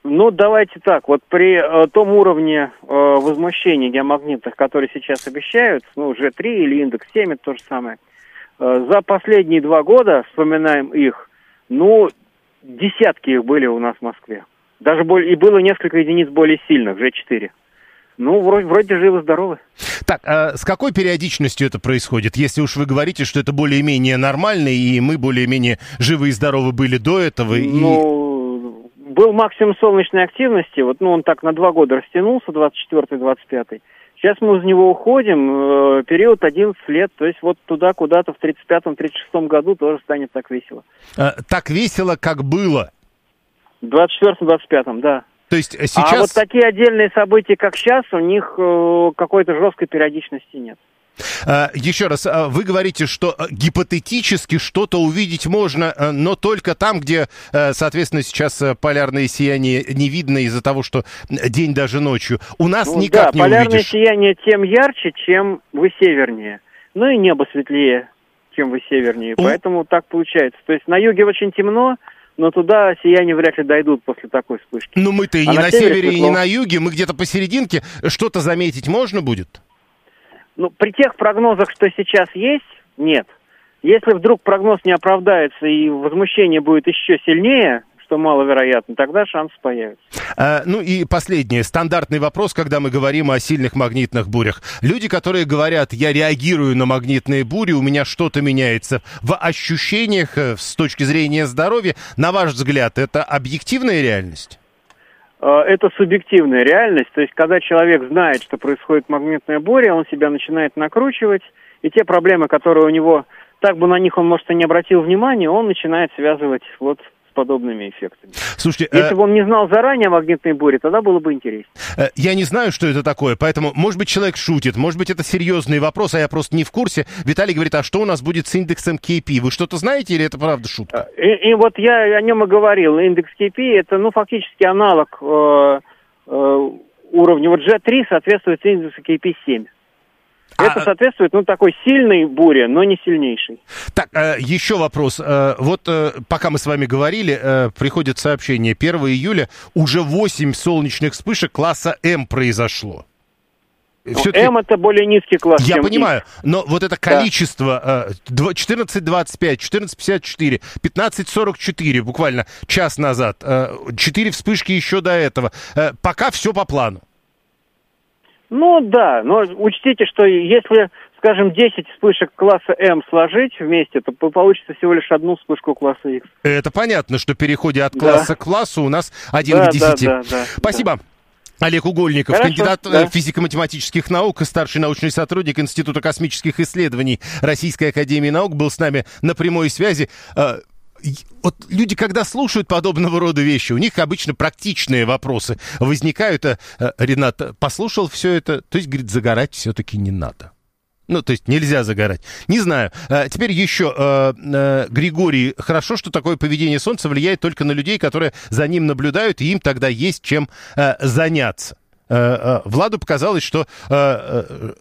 Ну, давайте так, вот при том уровне возмущения геомагнитных, который сейчас обещают, ну, G3 или индекс 7, это то же самое, за последние 2 года, вспоминаем их, ну, десятки их были у нас в Москве. Даже и было несколько единиц более сильных, G4. Ну, вроде живы-здоровы. Так, а с какой периодичностью это происходит? Если уж вы говорите, что это более-менее нормально, и мы более-менее живы и здоровы были до этого. Ну, был максимум солнечной активности, вот, ну, он так на 2 года растянулся, 24-25. Сейчас мы из него уходим, период 11 лет, то есть вот туда куда-то в 35-36 году тоже станет так весело. Так весело, как было? В 24-25, да. То есть сейчас... А вот такие отдельные события, как сейчас, у них какой-то жесткой периодичности нет. Еще раз, вы говорите, что гипотетически что-то увидеть можно, но только там, где, соответственно, сейчас полярное сияние не видно из-за того, что день даже ночью. У нас никак не увидишь. Полярное сияние тем ярче, чем вы севернее. Ну и небо светлее, чем вы севернее. Поэтому так получается. То есть на юге очень темно, но туда сияния вряд ли дойдут после такой вспышки. Но мы-то и не на севере, и не на юге, мы где-то посерединке. Что-то заметить можно будет? Ну, при тех прогнозах, что сейчас есть, нет. Если вдруг прогноз не оправдается и возмущение будет еще сильнее, что маловероятно, тогда шансы появятся. Ну и последний, стандартный вопрос, когда мы говорим о сильных магнитных бурях. Люди, которые говорят, я реагирую на магнитные бури, у меня что-то меняется в ощущениях с точки зрения здоровья, на ваш взгляд, это объективная реальность? Это субъективная реальность, то есть когда человек знает, что происходит магнитная буря, он себя начинает накручивать, и те проблемы, которые у него, так бы на них он, может, и не обратил внимания, он начинает связывать вот с подобными эффектами. Слушайте, если бы он не знал заранее о магнитной буре, тогда было бы интереснее. Я не знаю, что это такое, поэтому, может быть, человек шутит, может быть, это серьезный вопрос, а я просто не в курсе. Виталий говорит, а что у нас будет с индексом KP? Вы что-то знаете или это правда шутка? И вот я о нем и говорил. Индекс KP это, ну, фактически аналог уровня. Вот G3 соответствует индексу KP 7. Это соответствует, ну, такой сильной буре, но не сильнейшей. Так, еще вопрос. Вот пока мы с вами говорили, приходит сообщение. 1 июля уже 8 солнечных вспышек класса М произошло. М это более низкий класс. Я понимаю, но вот это количество 14.25, 14.54, 15.44, буквально час назад, 4 вспышки еще до этого. Пока все по плану. Ну да, но учтите, что если, скажем, 10 вспышек класса М сложить вместе, то получится всего лишь одну вспышку класса X. Это понятно, что в переходе от класса к классу у нас 1 к 10. Да. Спасибо. Да. Олег Угольников, кандидат физико-математических наук и старший научный сотрудник Института космических исследований Российской академии наук, был с нами на прямой связи. Вот люди, когда слушают подобного рода вещи, у них обычно практичные вопросы возникают. Ренат послушал все это, то есть, говорит, загорать все-таки не надо. Ну, то есть нельзя загорать. Не знаю. Теперь еще, Григорий, хорошо, что такое поведение Солнца влияет только на людей, которые за ним наблюдают, и им тогда есть чем заняться. Владу показалось, что это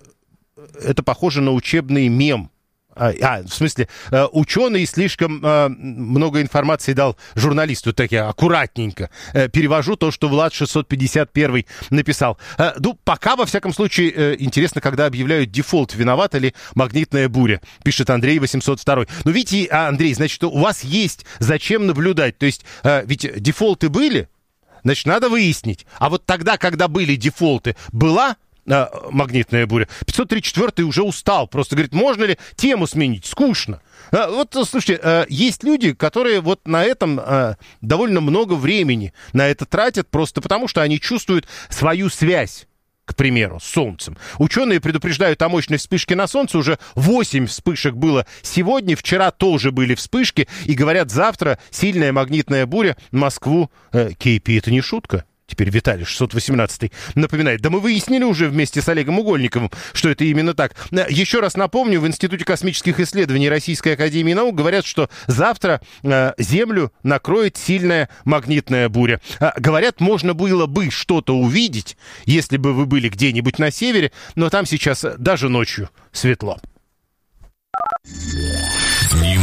похоже на учебный мем. В смысле, ученый слишком много информации дал журналисту, так я аккуратненько перевожу то, что Влад 651 написал. Ну, пока, во всяком случае, интересно, когда объявляют дефолт, виновата ли магнитная буря, пишет Андрей 802. Ну, видите, Андрей, значит, у вас есть зачем наблюдать, то есть, ведь дефолты были, значит, надо выяснить. А вот тогда, когда были дефолты, была магнитная буря. 534-й уже устал. Просто говорит, можно ли тему сменить? Скучно. Вот, слушайте, есть люди, которые вот на этом довольно много времени на это тратят, просто потому что они чувствуют свою связь, к примеру, с Солнцем. Ученые предупреждают о мощной вспышке на Солнце. Уже 8 вспышек было сегодня. Вчера тоже были вспышки. И говорят, завтра сильная магнитная буря Москву KP. Это не шутка. Теперь Виталий 618 напоминает. Да мы выяснили уже вместе с Олегом Угольниковым, что это именно так. Еще раз напомню, в Институте космических исследований Российской академии наук говорят, что завтра Землю накроет сильная магнитная буря. Говорят, можно было бы что-то увидеть, если бы вы были где-нибудь на севере, но там сейчас даже ночью светло.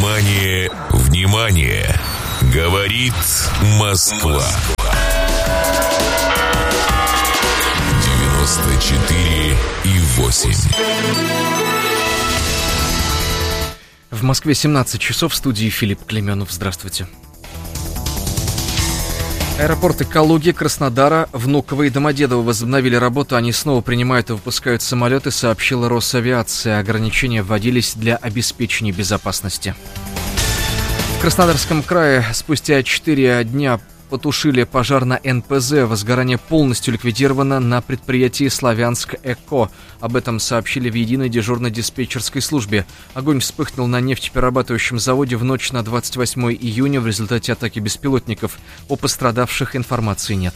Внимание, внимание! Говорит Москва. 94,8. В Москве 17 часов, в студии Филипп Клеменов. Здравствуйте. Аэропорты Калуги, Краснодара, Внуково и Домодедово возобновили работу. Они снова принимают и выпускают самолеты, сообщила Росавиация. Ограничения вводились для обеспечения безопасности. В Краснодарском крае спустя 4 дня потушили пожар на НПЗ. Возгорание полностью ликвидировано на предприятии «Славянск-Эко». Об этом сообщили в единой дежурно-диспетчерской службе. Огонь вспыхнул на нефтеперерабатывающем заводе в ночь на 28 июня в результате атаки беспилотников. О пострадавших информации нет.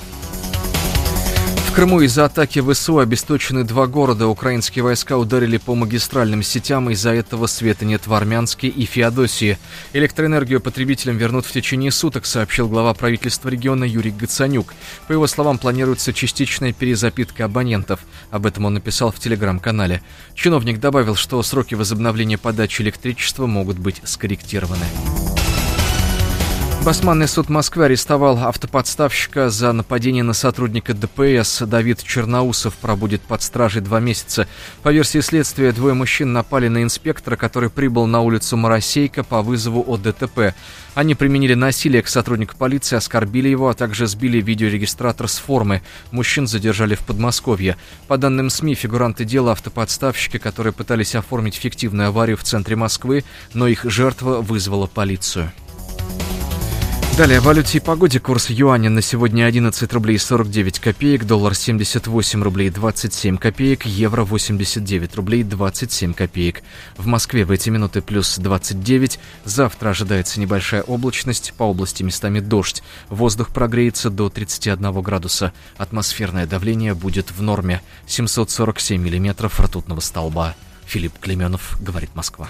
В Крыму из-за атаки ВСУ обесточены 2 города. Украинские войска ударили по магистральным сетям. Из-за этого света нет в Армянске и Феодосии. Электроэнергию потребителям вернут в течение суток, сообщил глава правительства региона Юрий Гацанюк. По его словам, планируется частичная перезапитка абонентов. Об этом он написал в телеграм-канале. Чиновник добавил, что сроки возобновления подачи электричества могут быть скорректированы. Басманный суд Москвы арестовал автоподставщика за нападение на сотрудника ДПС. Давид Черноусов пробудет под стражей 2 месяца. По версии следствия, 2 мужчин напали на инспектора, который прибыл на улицу Моросейка по вызову о ДТП. Они применили насилие к сотруднику полиции, оскорбили его, а также сбили видеорегистратор с формы. Мужчин задержали в Подмосковье. По данным СМИ, фигуранты дела автоподставщики, которые пытались оформить фиктивную аварию в центре Москвы, но их жертва вызвала полицию. Далее о валюте и погоде. Курс юаня на сегодня 11 рублей 49 копеек, доллар 78 рублей 27 копеек, евро 89 рублей 27 копеек. В Москве в эти минуты плюс 29. Завтра ожидается небольшая облачность, по области местами дождь. Воздух прогреется до 31 градуса. Атмосферное давление будет в норме. 747 миллиметров ртутного столба. Филипп Клеменов, говорит Москва.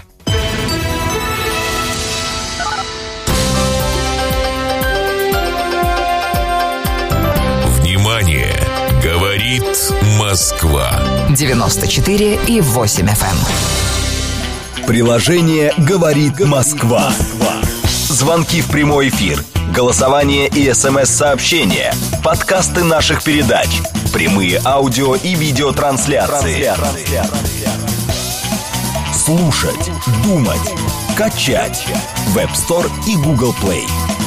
Внимание! Говорит Москва. 94,8 FM. Приложение «Говорит Москва». Звонки в прямой эфир, голосование и СМС-сообщения, подкасты наших передач, прямые аудио и видеотрансляции. Слушать, думать, качать. Web Store и Google Play.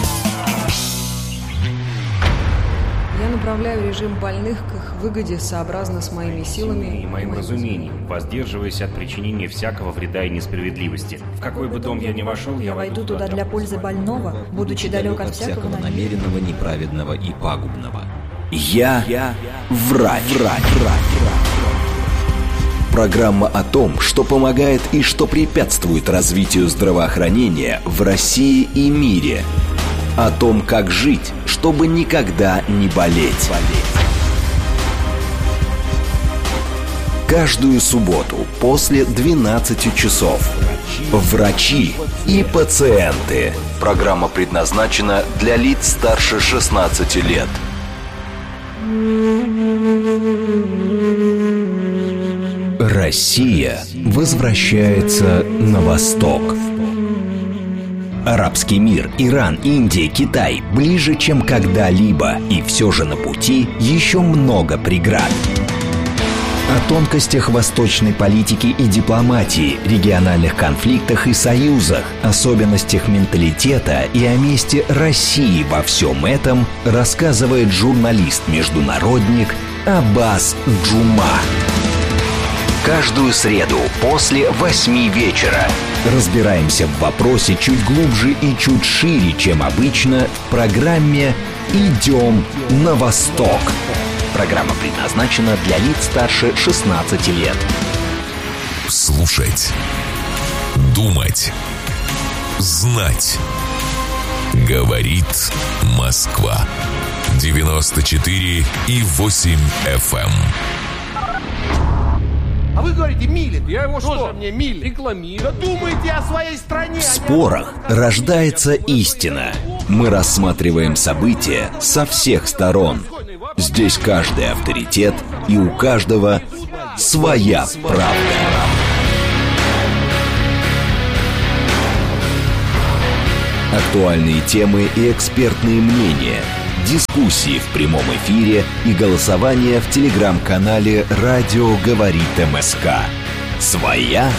Я направляю режим больных к их выгоде сообразно с моими силами и моим разумением, воздерживаясь от причинения всякого вреда и несправедливости. В какой бы дом я ни вошел, я войду туда для пользы больного, будучи далек от всякого намеренного, неправедного и пагубного. Я врач. Программа о том, что помогает и что препятствует развитию здравоохранения в России и мире. О том, как жить, чтобы никогда не болеть. Каждую субботу после 12 часов. Врачи и пациенты. Программа предназначена для лиц старше 16 лет. Россия возвращается на восток. Арабский мир, Иран, Индия, Китай ближе, чем когда-либо. И все же на пути еще много преград. О тонкостях восточной политики и дипломатии, региональных конфликтах и союзах, особенностях менталитета и о месте России во всем этом рассказывает журналист-международник Аббас Джума. Каждую среду после 8 вечера разбираемся в вопросе чуть глубже и чуть шире, чем обычно, в программе «Идем на восток». Программа предназначена для лиц старше 16 лет. Слушать, думать, знать. Говорит Москва. 94,8 FM. А вы говорите, милит. Я его что? Мне милит. Рекламирую. Да думайте о своей стране. В спорах рождается истина. Мы рассматриваем события со всех сторон. Здесь каждый авторитет, и у каждого своя правда. Актуальные темы и экспертные мнения. дискуссии в прямом эфире и голосование в телеграм-канале «Радио говорит МСК». «Своя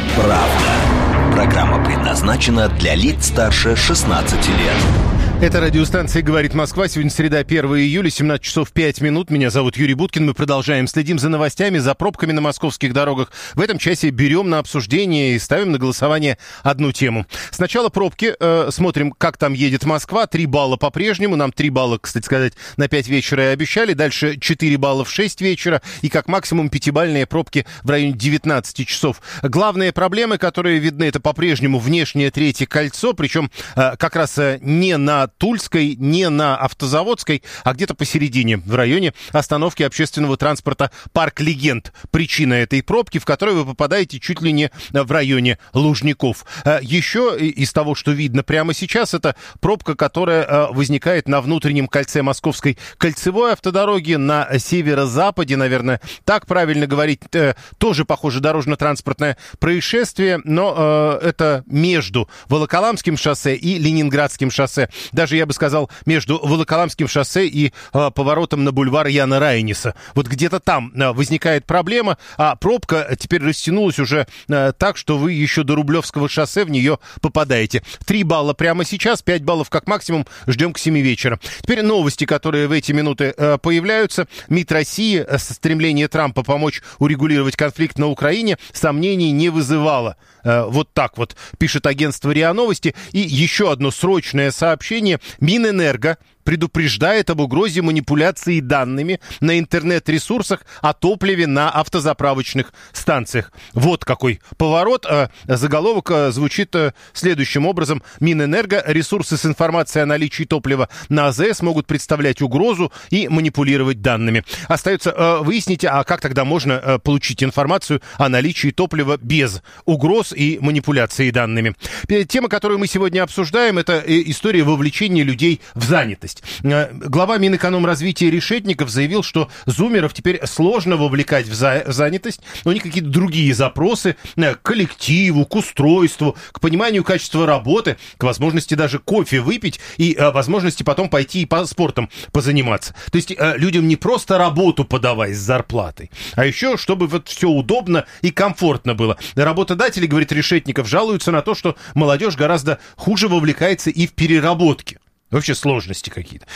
правда». Программа предназначена для лиц старше 16 лет. Это радиостанция «Говорит Москва». Сегодня среда, 1 июля, 17 часов 5 минут. Меня зовут Юрий Буткин. Мы продолжаем. Следим за новостями, за пробками на московских дорогах. В этом часе берем на обсуждение и ставим на голосование одну тему. Сначала пробки. Смотрим, как там едет Москва. 3 балла по-прежнему. Нам 3 балла, кстати сказать, на 5 вечера и обещали. Дальше 4 балла в 6 вечера. И как максимум 5-бальные пробки в районе 19 часов. Главные проблемы, которые видны, это по-прежнему внешнее третье кольцо. Причем как раз не на Тульской, не на Автозаводской, а где-то посередине, в районе остановки общественного транспорта «Парк Легенд». Причина этой пробки, в которой вы попадаете чуть ли не в районе Лужников. Еще из того, что видно прямо сейчас, это пробка, которая возникает на внутреннем кольце Московской кольцевой автодороги, на северо-западе, наверное, так правильно говорить. Тоже, похоже, дорожно-транспортное происшествие, но это между Волоколамским шоссе и Ленинградским шоссе. Даже, я бы сказал, между Волоколамским шоссе и поворотом на бульвар Яна Райниса. Вот где-то там возникает проблема, а пробка теперь растянулась уже так, что вы еще до Рублевского шоссе в нее попадаете. 3 балла прямо сейчас, 5 баллов как максимум, ждем к 7 вечера. Теперь новости, которые в эти минуты появляются. МИД России стремление Трампа помочь урегулировать конфликт на Украине сомнений не вызывало. Вот так вот пишет агентство РИА Новости. И еще одно срочное сообщение. Минэнерго предупреждает об угрозе манипуляции данными на интернет-ресурсах о топливе на автозаправочных станциях. Вот какой поворот. Заголовок звучит следующим образом. Минэнерго: ресурсы с информацией о наличии топлива на АЗС могут представлять угрозу и манипулировать данными. Остается выяснить, а как тогда можно получить информацию о наличии топлива без угроз и манипуляции данными. Тема, которую мы сегодня обсуждаем, это история вовлечения людей в занятость. Глава Минэкономразвития Решетников заявил, что зумеров теперь сложно вовлекать в занятость, но у них какие-то другие запросы к коллективу, к устройству, к пониманию качества работы, к возможности даже кофе выпить и возможности потом пойти и по спортом позаниматься. То есть людям не просто работу подавай с зарплатой, а еще чтобы вот все удобно и комфортно было. Работодатели, говорит Решетников, жалуются на то, что молодежь гораздо хуже вовлекается и в переработке. Вообще сложности какие-то.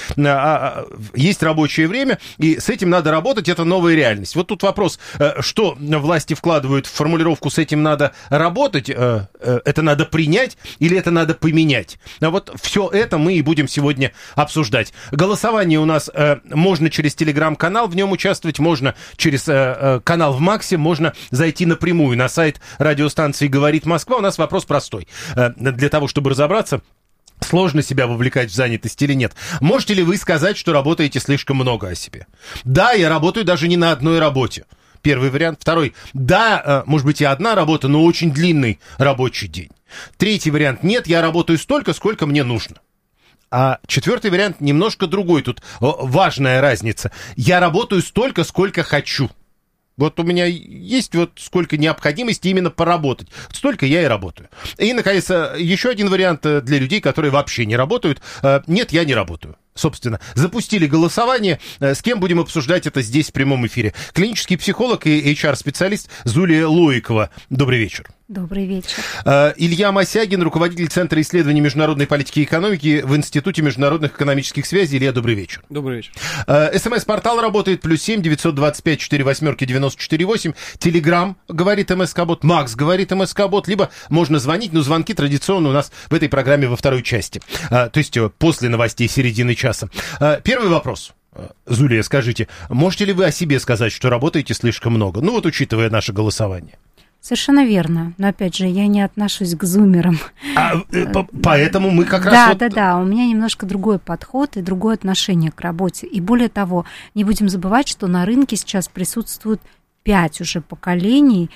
Есть рабочее время, и с этим надо работать, это новая реальность. Вот тут вопрос, что власти вкладывают в формулировку «с этим надо работать», это надо принять или это надо поменять. Вот все это мы и будем сегодня обсуждать. Голосование у нас можно через телеграм-канал, в нем участвовать, можно через канал в Максе, можно зайти напрямую на сайт радиостанции «Говорит Москва». У нас вопрос простой. Для того, чтобы разобраться, сложно себя вовлекать в занятость или нет. Можете ли вы сказать, что работаете слишком много о себе? Да, я работаю даже не на одной работе. Первый вариант. Второй. Да, может быть и одна работа, но очень длинный рабочий день. Третий вариант. Нет, я работаю столько, сколько мне нужно. А четвертый вариант немножко другой. Тут важная разница. Я работаю столько, сколько хочу. Вот у меня есть вот сколько необходимости именно поработать. Столько я и работаю. И, наконец, еще один вариант для людей, которые вообще не работают. Нет, я не работаю. Собственно, запустили голосование. С кем будем обсуждать это здесь в прямом эфире? Клинический психолог и HR-специалист Зулия Лоикова. Добрый вечер. Добрый вечер. Илья Мосягин, руководитель Центра исследований международной политики и экономики в Институте международных экономических связей. Илья, добрый вечер. Добрый вечер. СМС-портал работает +7 925 48 94 8. Телеграм говорит МСК-бот, Макс говорит МСК-бот. Либо можно звонить, но звонки традиционно у нас в этой программе во второй части. То есть после новостей середины часа. Первый вопрос. Зулия, скажите, можете ли вы о себе сказать, что работаете слишком много? Ну вот, учитывая наше голосование. Совершенно верно. Но, опять же, я не отношусь к зумерам. Поэтому мы как раз... Да, у меня немножко другой подход и другое отношение к работе. И более того, не будем забывать, что на рынке сейчас присутствует 5 уже поколений,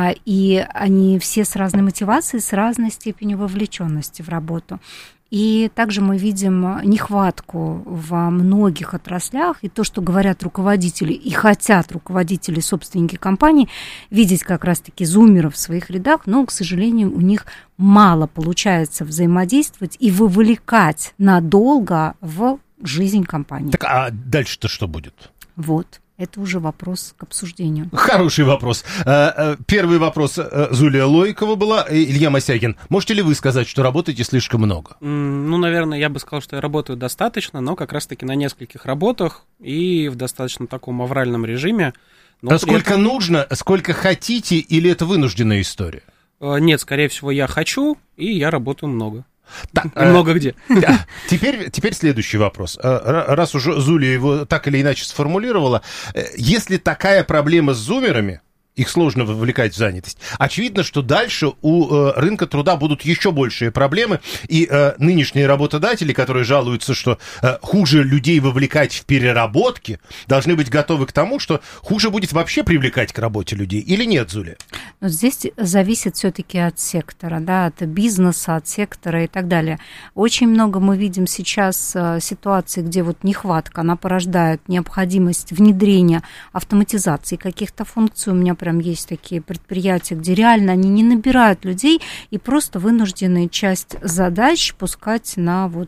и они все с разной мотивацией, с разной степенью вовлеченности в работу. И также мы видим нехватку во многих отраслях, и то, что говорят руководители, и хотят руководители, собственники компаний, видеть как раз-таки зумеров в своих рядах, но, к сожалению, у них мало получается взаимодействовать и вовлекать надолго в жизнь компании. Так, а дальше-то что будет? Вот. Это уже вопрос к обсуждению. Хороший вопрос. Первый вопрос Зулия Лойкова была. Илья Мосягин, можете ли вы сказать, что работаете слишком много? Ну, наверное, я бы сказал, что я работаю достаточно, но как раз-таки на нескольких работах и в достаточно таком авральном режиме. А сколько нужно, сколько хотите, или это вынужденная история? Нет, скорее всего, я хочу, и я работаю много. И много где. Теперь следующий вопрос. Раз уже Зулия его так или иначе сформулировала, если такая проблема с зумерами, их сложно вовлекать в занятость, очевидно, что дальше у рынка труда будут еще большие проблемы, и нынешние работодатели, которые жалуются, что хуже людей вовлекать в переработки, должны быть готовы к тому, что хуже будет вообще привлекать к работе людей, или нет, Зулия? Но здесь зависит все-таки от сектора, да, от бизнеса, от сектора и так далее. Очень много мы видим сейчас ситуаций, где вот нехватка, она порождает необходимость внедрения автоматизации каких-то функций. У меня прям есть такие предприятия, где реально они не набирают людей и просто вынуждены часть задач пускать на вот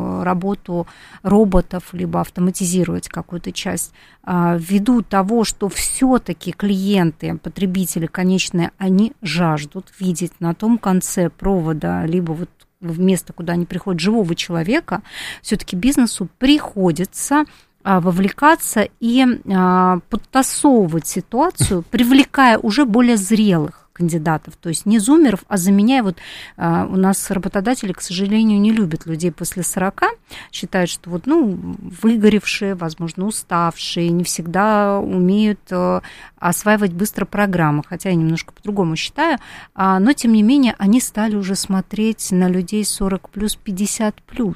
работу роботов, либо автоматизировать какую-то часть. Ввиду того, что все-таки клиенты, потребители конечные, они жаждут видеть на том конце провода, либо вот в место, куда они приходят, живого человека, все-таки бизнесу приходится вовлекаться и подтасовывать ситуацию, привлекая уже более зрелых кандидатов, то есть не зумеров, а заменяя, вот у нас работодатели, к сожалению, не любят людей после 40, считают, что вот, выгоревшие, возможно, уставшие, не всегда умеют осваивать быстро программы, хотя я немножко по-другому считаю, но, тем не менее, они стали уже смотреть на людей 40+, 50+.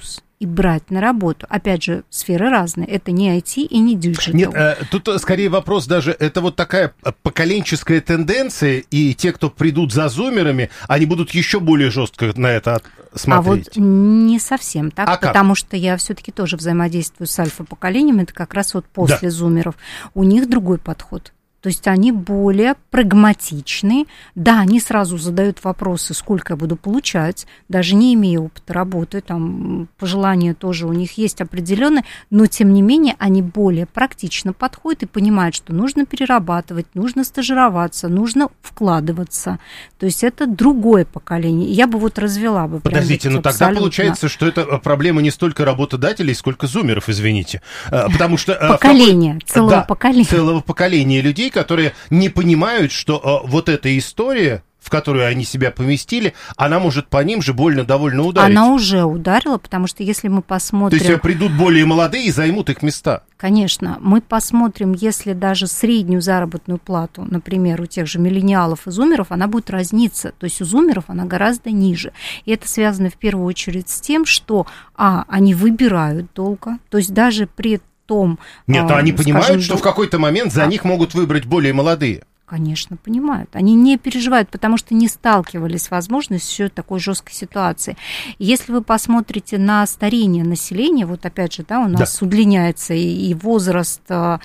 И брать на работу. Опять же, сферы разные. Это не IT и не диджитал. Нет, тут скорее вопрос даже, это вот такая поколенческая тенденция, и те, кто придут за зумерами, они будут еще более жестко на это смотреть. А вот не совсем так, потому как? что я все-таки тоже взаимодействую с альфа-поколением, это как раз вот после зумеров. У них другой подход. То есть они более прагматичны. Да, они сразу задают вопросы, сколько я буду получать, даже не имея опыта работы, там пожелания тоже у них есть определенные, но тем не менее они более практично подходят и понимают, что нужно перерабатывать, нужно стажироваться, нужно вкладываться. То есть это другое поколение. Я бы вот развела бы. Подождите, но тогда получается, что это проблема не столько работодателей, сколько зумеров, извините. Потому что... Поколение, целого поколения. Целого поколения людей, которые не понимают, что вот эта история, в которую они себя поместили, она может по ним же довольно ударить. Она уже ударила, потому что если мы посмотрим... То есть придут более молодые и займут их места. Конечно. Мы посмотрим, если даже среднюю заработную плату, например, у тех же миллениалов и зумеров, она будет разниться. То есть у зумеров она гораздо ниже. И это связано в первую очередь с тем, что, они выбирают долго. То есть даже при том... Нет, они понимают, что в какой-то момент за них могут выбрать более молодые. Конечно, понимают. Они не переживают, потому что не сталкивались с возможностью такой жесткой ситуации. Если вы посмотрите на старение населения, вот опять же, у нас удлиняется и возраст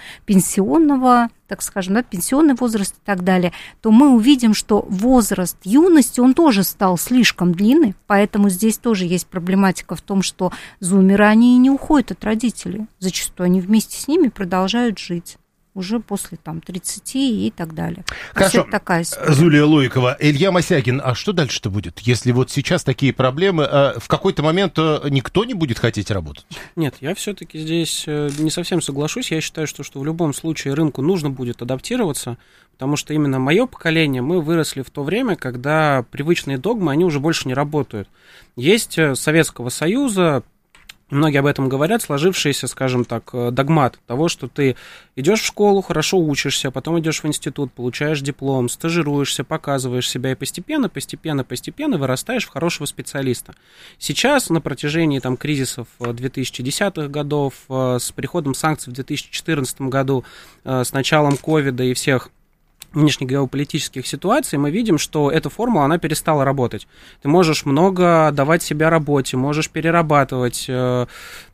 пенсионного, так скажем, пенсионный возраст и так далее, то мы увидим, что возраст юности, он тоже стал слишком длинный, поэтому здесь тоже есть проблематика в том, что зумеры, они и не уходят от родителей. Зачастую они вместе с ними продолжают жить. Уже после 30 и так далее. Хорошо. Такая Зулия Лойкова. Илья Мосягин, а что дальше-то будет? Если вот сейчас такие проблемы, в какой-то момент никто не будет хотеть работать? Нет, я все-таки здесь не совсем соглашусь. Я считаю, что в любом случае рынку нужно будет адаптироваться, потому что именно мое поколение, мы выросли в то время, когда привычные догмы, они уже больше не работают. Есть Советского Союза, многие об этом говорят, сложившийся, скажем так, догмат того, что ты идешь в школу, хорошо учишься, потом идешь в институт, получаешь диплом, стажируешься, показываешь себя и постепенно вырастаешь в хорошего специалиста. Сейчас на протяжении кризисов 2010-х годов, с приходом санкций в 2014 году, с началом ковида и всех внешних геополитических ситуаций, мы видим, что эта формула, она перестала работать. Ты можешь много давать себя работе, можешь перерабатывать,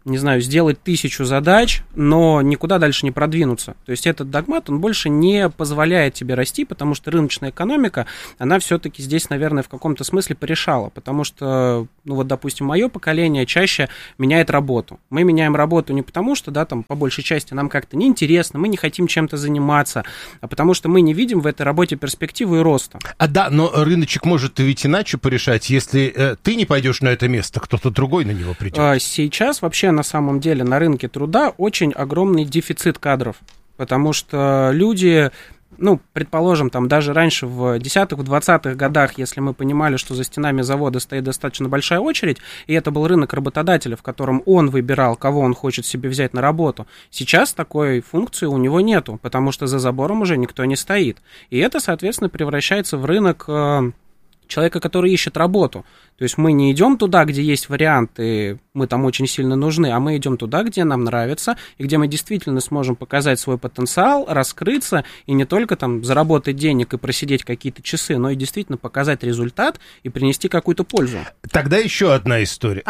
не знаю, сделать 1000 задач, но никуда дальше не продвинуться. То есть этот догмат, он больше не позволяет тебе расти, потому что рыночная экономика, она все-таки здесь, наверное, в каком-то смысле порешала, потому что, ну вот, допустим, мое поколение чаще меняет работу. Мы меняем работу не потому, что, да, там, по большей части нам как-то неинтересно, мы не хотим чем-то заниматься, а потому что мы не видим в этой работе перспективы и роста. Да, но рыночек может ведь иначе порешать, если ты не пойдешь на это место, кто-то другой на него придет. Сейчас вообще на самом деле на рынке труда очень огромный дефицит кадров, потому что люди, ну, предположим, там даже раньше в 10-х, в 20-х годах, если мы понимали, что за стенами завода стоит достаточно большая очередь, и это был рынок работодателя, в котором он выбирал, кого он хочет себе взять на работу, сейчас такой функции у него нету, потому что за забором уже никто не стоит. И это, соответственно, превращается в рынок человека, который ищет работу. То есть мы не идем туда, где есть варианты, мы там очень сильно нужны, а мы идем туда, где нам нравится, и где мы действительно сможем показать свой потенциал, раскрыться, и не только там заработать денег и просидеть какие-то часы, но и действительно показать результат и принести какую-то пользу. Тогда еще одна история.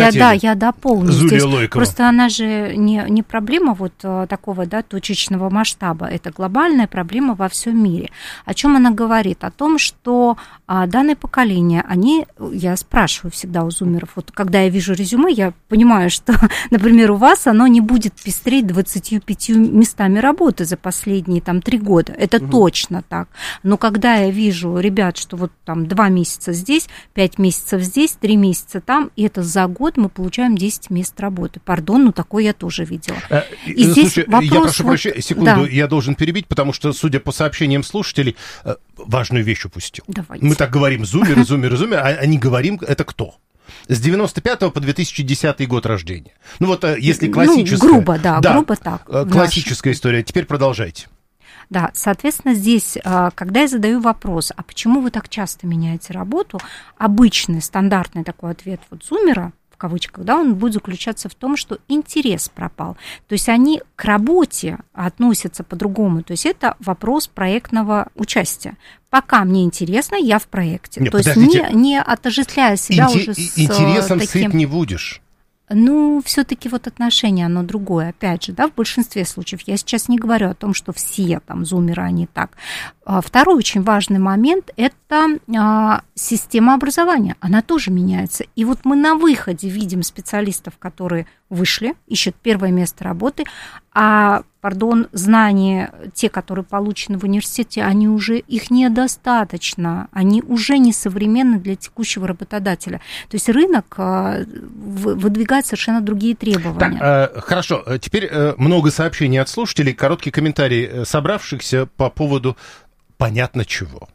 Я дополню. Здесь просто она же не проблема вот такого, да, точечного масштаба, это глобальная проблема во всем мире. О чем она говорит? О том, что данное поколение, я спрашиваю всегда у зумеров, вот когда я вижу резюме, я понимаю, что, например, у вас оно не будет пестреть 25 местами работы за последние там 3 года, это точно так, но когда я вижу ребят, что вот там 2 месяца здесь, 5 месяцев здесь, 3 месяца там, и это за год мы получаем 10 мест работы, пардон, но такое я тоже видела. И здесь вопрос... Я прошу прощения, секунду, да. Я должен перебить, потому что, судя по сообщениям слушателей, важную вещь упустил. Давайте. Мы так говорим, зумеры, а не говорим, это кто? С 95 по 2010 год рождения. Ну вот, если классическая... грубо так. Классическая история. Теперь продолжайте. Да, соответственно, здесь, когда я задаю вопрос, а почему вы так часто меняете работу, обычный, стандартный такой ответ вот зумера, в кавычках, да, он будет заключаться в том, что интерес пропал. То есть они к работе относятся по-другому. То есть это вопрос проектного участия. Пока мне интересно, я в проекте. Нет, то есть не отождествляя себя уже с интересом таким... сыт не будешь. Ну, все-таки вот отношение, оно другое, опять же, да, в большинстве случаев. Я сейчас не говорю о том, что все там зумеры, они так. Второй очень важный момент – это система образования, она тоже меняется. И вот мы на выходе видим специалистов, которые вышли, ищут первое место работы, знания, те, которые получены в университете, они уже, их недостаточно, они уже не современны для текущего работодателя. То есть рынок выдвигает совершенно другие требования. Так, хорошо, теперь много сообщений от слушателей, короткий комментарий собравшихся по поводу понятно чего.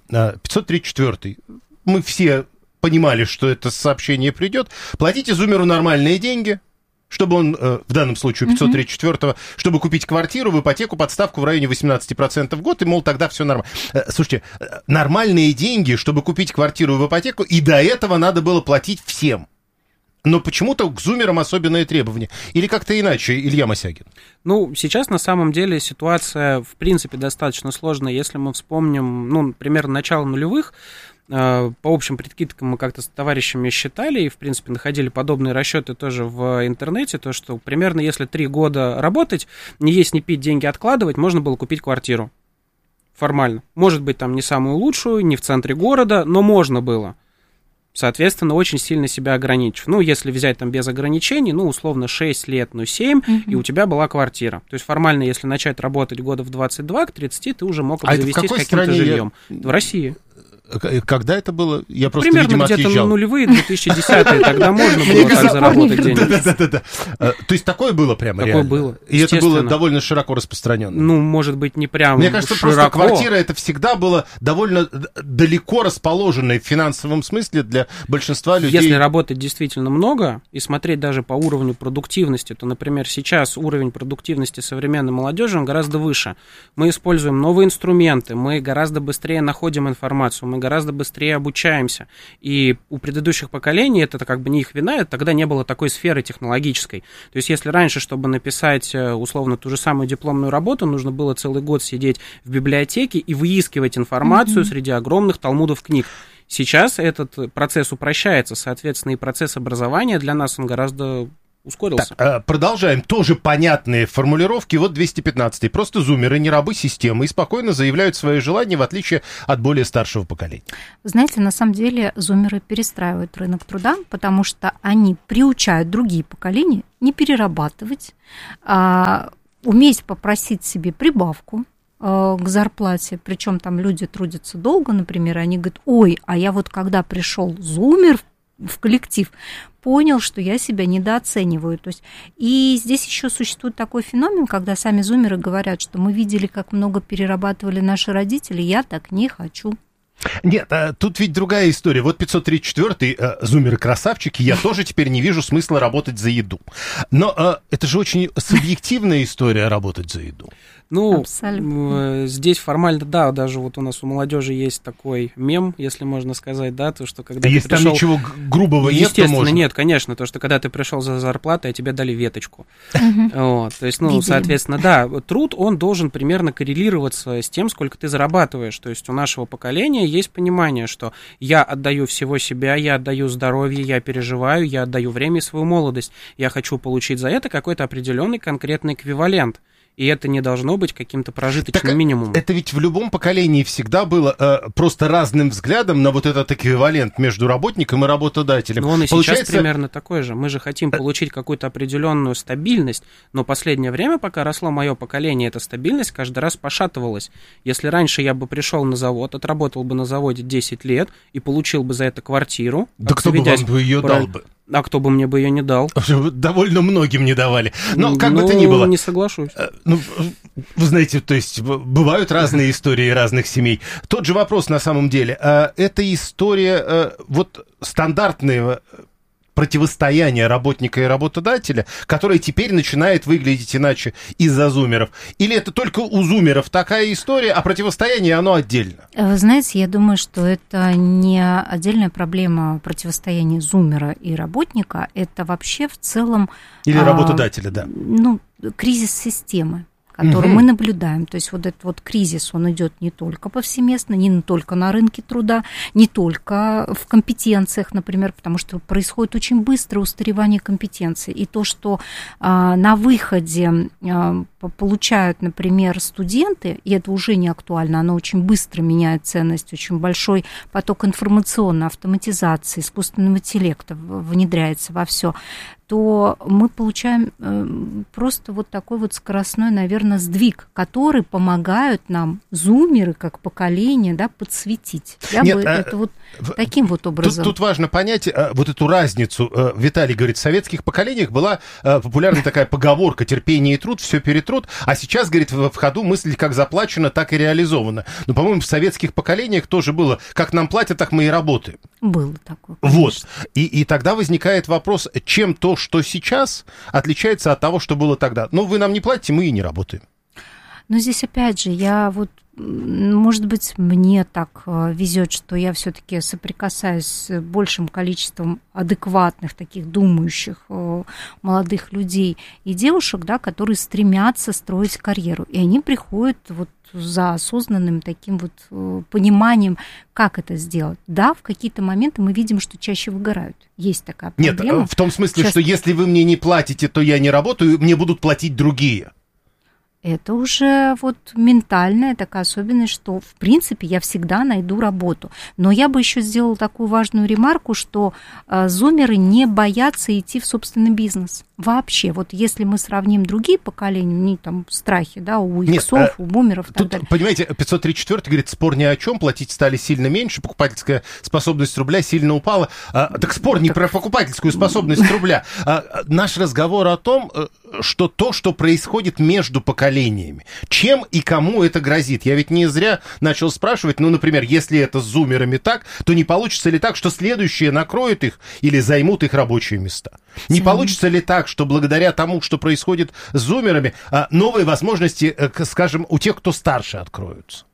534-й. Мы все понимали, что это сообщение придет. Платите зумеру нормальные деньги, чтобы он, в данном случае 534-го, чтобы купить квартиру в ипотеку под ставку в районе 18% в год, и, мол, тогда все нормально. Слушайте, нормальные деньги, чтобы купить квартиру в ипотеку, и до этого надо было платить всем. Но почему-то к зумерам особенные требования. Или как-то иначе, Илья Мосягин? Ну, сейчас на самом деле ситуация, в принципе, достаточно сложная. Если мы вспомним, примерно начало нулевых, по общим прикидкам мы как-то с товарищами считали и, в принципе, находили подобные расчеты тоже в интернете, то, что примерно если 3 года работать, не есть, не пить, деньги откладывать, можно было купить квартиру. Формально. Может быть, там не самую лучшую, не в центре города, но можно было. Соответственно, очень сильно себя ограничив. Если взять там без ограничений, условно 6 лет, 7, и у тебя была квартира. То есть формально, если начать работать года в 22, к 30, ты уже мог обзавестись каким-то жильем. В России. Когда это было? Я просто, примерно видимо, где-то отъезжал. нулевые, 2010-е, тогда можно было так заработать деньги. То есть такое было прямо реально? Такое было, и это было довольно широко распространено? Может быть, не прям Мне кажется, широко. Просто квартира это всегда было довольно далеко расположенной в финансовом смысле для большинства людей. Если работать действительно много и смотреть даже по уровню продуктивности, то, например, сейчас уровень продуктивности современной молодежи, он гораздо выше. Мы используем новые инструменты, мы гораздо быстрее находим информацию, мы гораздо быстрее обучаемся. И у предыдущих поколений, это как бы не их вина, тогда не было такой сферы технологической. То есть если раньше, чтобы написать условно ту же самую дипломную работу, нужно было целый год сидеть в библиотеке и выискивать информацию среди огромных талмудов книг. Сейчас этот процесс упрощается, соответственно, и процесс образования для нас, он гораздо ускорился. Так, продолжаем. Тоже понятные формулировки. Вот 215-й. Просто зумеры, не рабы системы, и спокойно заявляют свои желания, в отличие от более старшего поколения. Знаете, на самом деле зумеры перестраивают рынок труда, потому что они приучают другие поколения не перерабатывать, уметь попросить себе прибавку к зарплате, причем там люди трудятся долго, например, и они говорят: ой, а я вот когда пришел зумер в коллектив, понял, что я себя недооцениваю. То есть, и здесь еще существует такой феномен, когда сами зумеры говорят, что мы видели, как много перерабатывали наши родители, я так не хочу. Нет, тут ведь другая история. Вот 534-й, зумеры-красавчики, я тоже теперь не вижу смысла работать за еду. Но это же очень субъективная история, работать за еду. Ну, здесь формально, да, даже вот у нас у молодежи есть такой мем, если можно сказать, да, то, что когда если ты пришел... там ничего грубого нет, естественно, то можно. нет, конечно, то, что когда ты пришел за зарплатой, а тебе дали веточку. Вот, то есть, ну, соответственно, да, труд, он должен примерно коррелироваться с тем, сколько ты зарабатываешь. То есть у нашего поколения есть понимание, что я отдаю всего себя, я отдаю здоровье, я переживаю, я отдаю время и свою молодость. Я хочу получить за это какой-то определенный конкретный эквивалент. И это не должно быть каким-то прожиточным минимумом. Это ведь в любом поколении всегда было просто разным взглядом на вот этот эквивалент между работником и работодателем. Но он и сейчас примерно такой же. Мы же хотим получить какую-то определенную стабильность, но последнее время, пока росло мое поколение, эта стабильность каждый раз пошатывалась. Если раньше я бы пришел на завод, отработал бы на заводе 10 лет и получил бы за это квартиру... Да кто бы вам ее дал бы? А кто бы мне бы ее не дал? Довольно многим не давали. Но как бы то ни было... не соглашусь. Ну, вы знаете, то есть бывают разные истории разных семей. Тот же вопрос на самом деле. Это история вот стандартного противостояния работника и работодателя, которое теперь начинает выглядеть иначе из-за зумеров? Или это только у зумеров такая история, а противостояние, оно отдельно? Вы знаете, я думаю, что это не отдельная проблема противостояния зумера и работника, это вообще в целом... Или работодателя, да. Ну, кризис системы, который мы наблюдаем. То есть вот этот вот кризис, он идет не только повсеместно, не только на рынке труда, не только в компетенциях, например, потому что происходит очень быстрое устаревание компетенций. И то, что на выходе получают, например, студенты, и это уже не актуально, оно очень быстро меняет ценность, очень большой поток информационной автоматизации, искусственного интеллекта внедряется во все, то мы получаем просто вот такой вот скоростной, наверное, сдвиг, который помогают нам, зумеры, как поколение, да, подсветить. Я бы это вот таким вот образом. Тут важно понять вот эту разницу. Виталий говорит, в советских поколениях была популярна такая поговорка: терпение и труд, все перетрут, а сейчас, говорит, в ходу мысль как заплачено, так и реализовано. Но, по-моему, в советских поколениях тоже было: как нам платят, так мы и работаем. Было такое, конечно. Вот. И тогда возникает вопрос, чем то, что сейчас, отличается от того, что было тогда. Ну, вы нам не платите, мы и не работаем. Но здесь, опять же, я вот, может быть, мне так везет, что я все-таки соприкасаюсь с большим количеством адекватных, таких думающих молодых людей и девушек, да, которые стремятся строить карьеру. И они приходят вот за осознанным таким вот пониманием, как это сделать. Да, в какие-то моменты мы видим, что чаще выгорают. Есть такая проблема. Нет, в том смысле, что если вы мне не платите, то я не работаю, мне будут платить другие. Это уже вот ментальная такая особенность, что, в принципе, я всегда найду работу. Но я бы еще сделала такую важную ремарку, что зумеры не боятся идти в собственный бизнес. Вообще, вот если мы сравним другие поколения, не там страхи, да, у иксов, у бумеров и так далее. Понимаете, 534 говорит, спор ни о чем, платить стали сильно меньше, покупательская способность рубля сильно упала. Так спор не про покупательскую способность рубля. Наш разговор о том, что то, что происходит между поколениями, чем и кому это грозит. Я ведь не зря начал спрашивать, ну, например, если это с зумерами так, то не получится ли так, что следующие накроют их или займут их рабочие места? Не получится ли так, что благодаря тому, что происходит с зумерами, новые возможности, скажем, у тех, кто старше, откроются?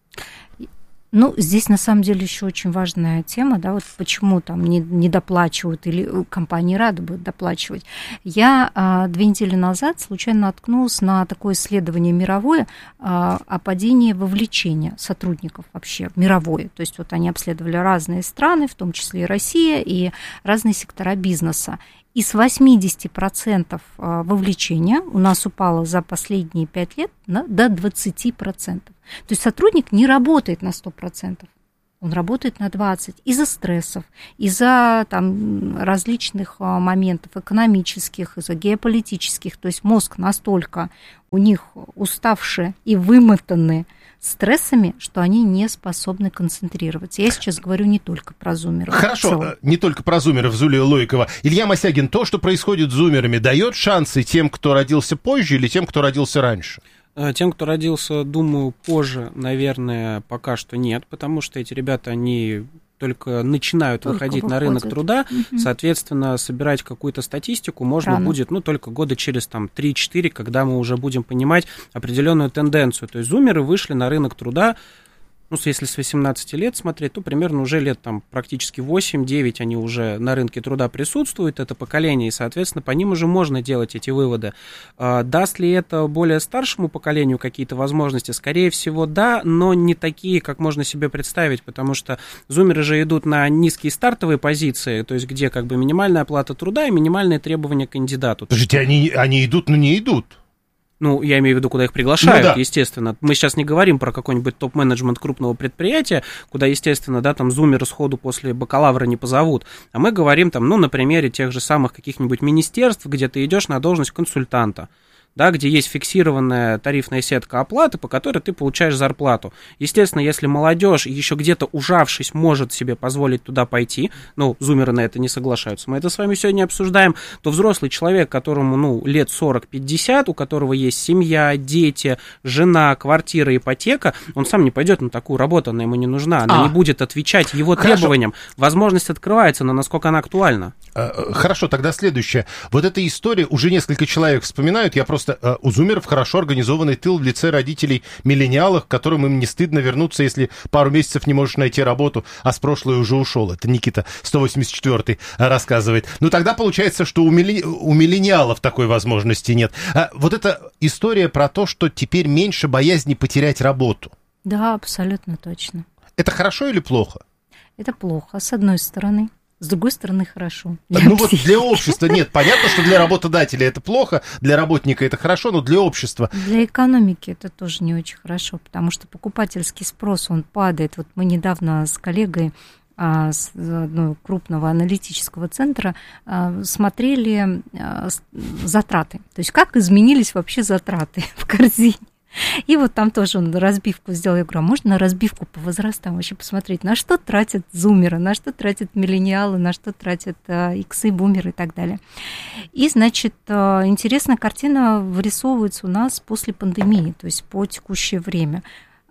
Ну, здесь на самом деле еще очень важная тема, да, вот почему там не доплачивают, или компании рады бы доплачивать. Я 2 недели назад случайно наткнулась на такое исследование мировое о падении вовлечения сотрудников вообще, мировое. То есть вот они обследовали разные страны, в том числе и Россия, и разные сектора бизнеса. И с 80% вовлечения у нас упало за последние 5 лет до 20%. То есть сотрудник не работает на 100%. Он работает на 20% из-за стрессов, из-за там, различных моментов экономических, из-за геополитических. То есть мозг настолько у них уставший и вымотанный стрессами, что они не способны концентрироваться. Я сейчас говорю не только про зумеров. Хорошо, не только про зумеров, Зулия Лойкова. Илья Мосягин, то, что происходит с зумерами, дает шансы тем, кто родился позже, или тем, кто родился раньше? Тем, кто родился, думаю, позже, наверное, пока что нет, потому что эти ребята, они только начинают выходить на рынок труда, соответственно, собирать какую-то статистику можно будет, только года через 3-4, когда мы уже будем понимать определенную тенденцию. То есть зумеры вышли на рынок труда, если с 18 лет смотреть, то примерно уже лет практически 8-9 они уже на рынке труда присутствуют, это поколение, и, соответственно, по ним уже можно делать эти выводы. Даст ли это более старшему поколению какие-то возможности? Скорее всего, да, но не такие, как можно себе представить, потому что зумеры же идут на низкие стартовые позиции, то есть где минимальная оплата труда и минимальные требования к кандидату. Подождите, они идут, но не идут. Я имею в виду, куда их приглашают, естественно. Мы сейчас не говорим про какой-нибудь топ-менеджмент крупного предприятия, куда, естественно, зумеры сходу после бакалавра не позовут. А мы говорим на примере тех же самых каких-нибудь министерств, где ты идешь на должность консультанта. Где есть фиксированная тарифная сетка оплаты, по которой ты получаешь зарплату. Естественно, если молодежь, еще где-то ужавшись, может себе позволить туда пойти, зумеры на это не соглашаются, мы это с вами сегодня обсуждаем, то взрослый человек, которому, лет 40-50, у которого есть семья, дети, жена, квартира, ипотека, он сам не пойдет на такую работу, она ему не нужна, она не будет отвечать его требованиям. Возможность открывается, но насколько она актуальна? Хорошо, тогда следующее. Вот эта история, уже несколько человек вспоминают, я просто у зумеров хорошо организованный тыл в лице родителей-миллениалов, которым им не стыдно вернуться, если пару месяцев не можешь найти работу, а с прошлой уже ушел. Это Никита 184-й рассказывает. Тогда получается, что у миллениалов такой возможности нет. Вот эта история про то, что теперь меньше боязни потерять работу. Да, абсолютно точно. Это хорошо или плохо? Это плохо, с одной стороны. С другой стороны, хорошо. Для общества нет. Понятно, что для работодателя это плохо, для работника это хорошо, но для общества... Для экономики это тоже не очень хорошо, потому что покупательский спрос, он падает. Вот мы недавно с коллегой с крупного аналитического центра смотрели затраты. То есть как изменились вообще затраты в корзине. И вот там тоже он разбивку сделал. Я говорю, а можно на разбивку по возрастам вообще посмотреть, на что тратят зумеры, на что тратят миллениалы, на что тратят иксы, бумеры и так далее. И, значит, интересная картина вырисовывается у нас после пандемии, то есть по текущее время.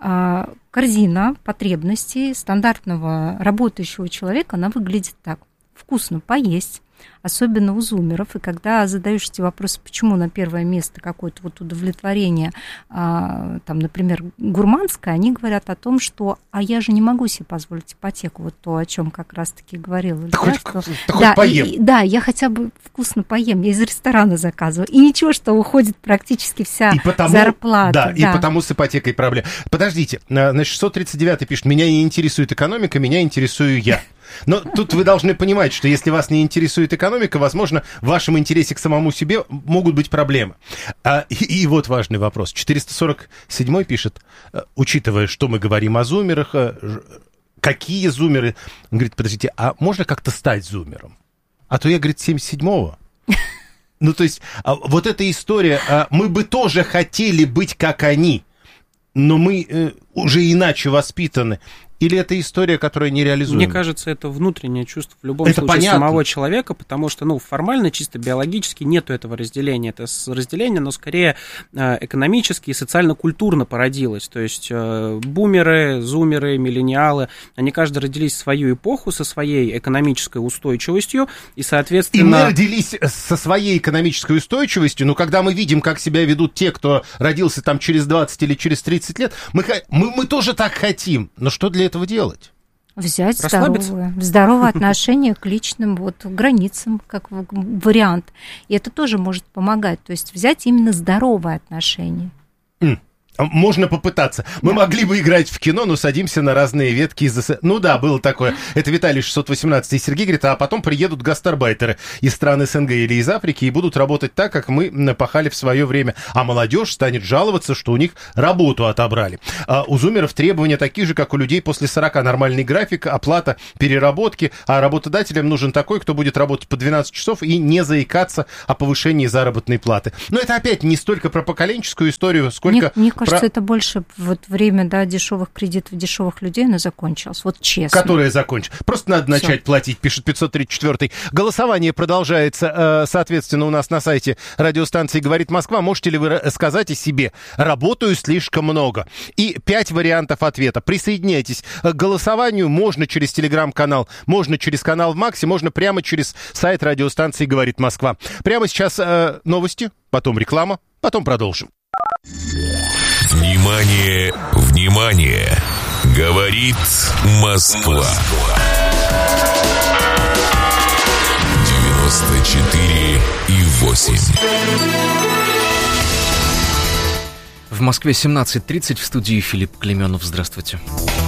Корзина потребностей стандартного работающего человека, она выглядит так. Вкусно поесть, особенно у зумеров, и когда задаешь эти вопросы, почему на первое место какое-то удовлетворение, например, гурманское, они говорят о том, что я же не могу себе позволить ипотеку, вот то, о чем как раз-таки говорила. Хоть поем. Я хотя бы вкусно поем, я из ресторана заказываю, и ничего, что уходит практически вся зарплата. И потому с ипотекой проблема. Подождите, 639-й пишет, меня не интересует экономика, меня интересую я. Но тут вы должны понимать, что если вас не интересует экономика, возможно, в вашем интересе к самому себе могут быть проблемы. И вот важный вопрос. 447-й пишет, учитывая, что мы говорим о зумерах, какие зумеры... Он говорит, подождите, а можно как-то стать зумером? А то я, говорит, 77-го. То есть, вот эта история, мы бы тоже хотели быть как они, но мы уже иначе воспитаны. Или это история, которая нереализуема? Мне кажется, это внутреннее чувство в любом случае самого человека, потому что, формально, чисто биологически нету этого разделения. Это разделение, но скорее экономически и социально-культурно породилось. То есть бумеры, зумеры, миллениалы, они каждый родились в свою эпоху со своей экономической устойчивостью, и, соответственно... И мы родились со своей экономической устойчивостью, но когда мы видим, как себя ведут те, кто родился там через 20 или через 30 лет, мы тоже так хотим. Но что для этого делать? Взять здоровое отношение к личным границам, как вариант. И это тоже может помогать. То есть взять именно здоровое отношение. Можно попытаться. Мы могли бы играть в кино, но садимся на разные ветки из-за... Ну да, было такое. Это Виталий 618 и Сергей говорит, а потом приедут гастарбайтеры из стран СНГ или из Африки и будут работать так, как мы пахали в свое время. А молодежь станет жаловаться, что у них работу отобрали. У зумеров требования такие же, как у людей после 40. Нормальный график, оплата переработки. А работодателям нужен такой, кто будет работать по 12 часов и не заикаться о повышении заработной платы. Но это опять не столько про поколенческую историю, сколько... Мне кажется, это больше вот время, да, дешевых кредитов, дешевых людей, оно закончилось, вот честно. Которое закончилось. Просто надо начать платить, пишет 534-й. Голосование продолжается, соответственно, у нас на сайте радиостанции «Говорит Москва». Можете ли вы сказать о себе? Работаю слишком много. И 5 вариантов ответа. Присоединяйтесь к голосованию. Можно через телеграм-канал, можно через канал в Максе, можно прямо через сайт радиостанции «Говорит Москва». Прямо сейчас новости, потом реклама, потом продолжим. Внимание, внимание! Говорит Москва. 94,8. В Москве 17:30, в студии Филипп Клеменов. Здравствуйте.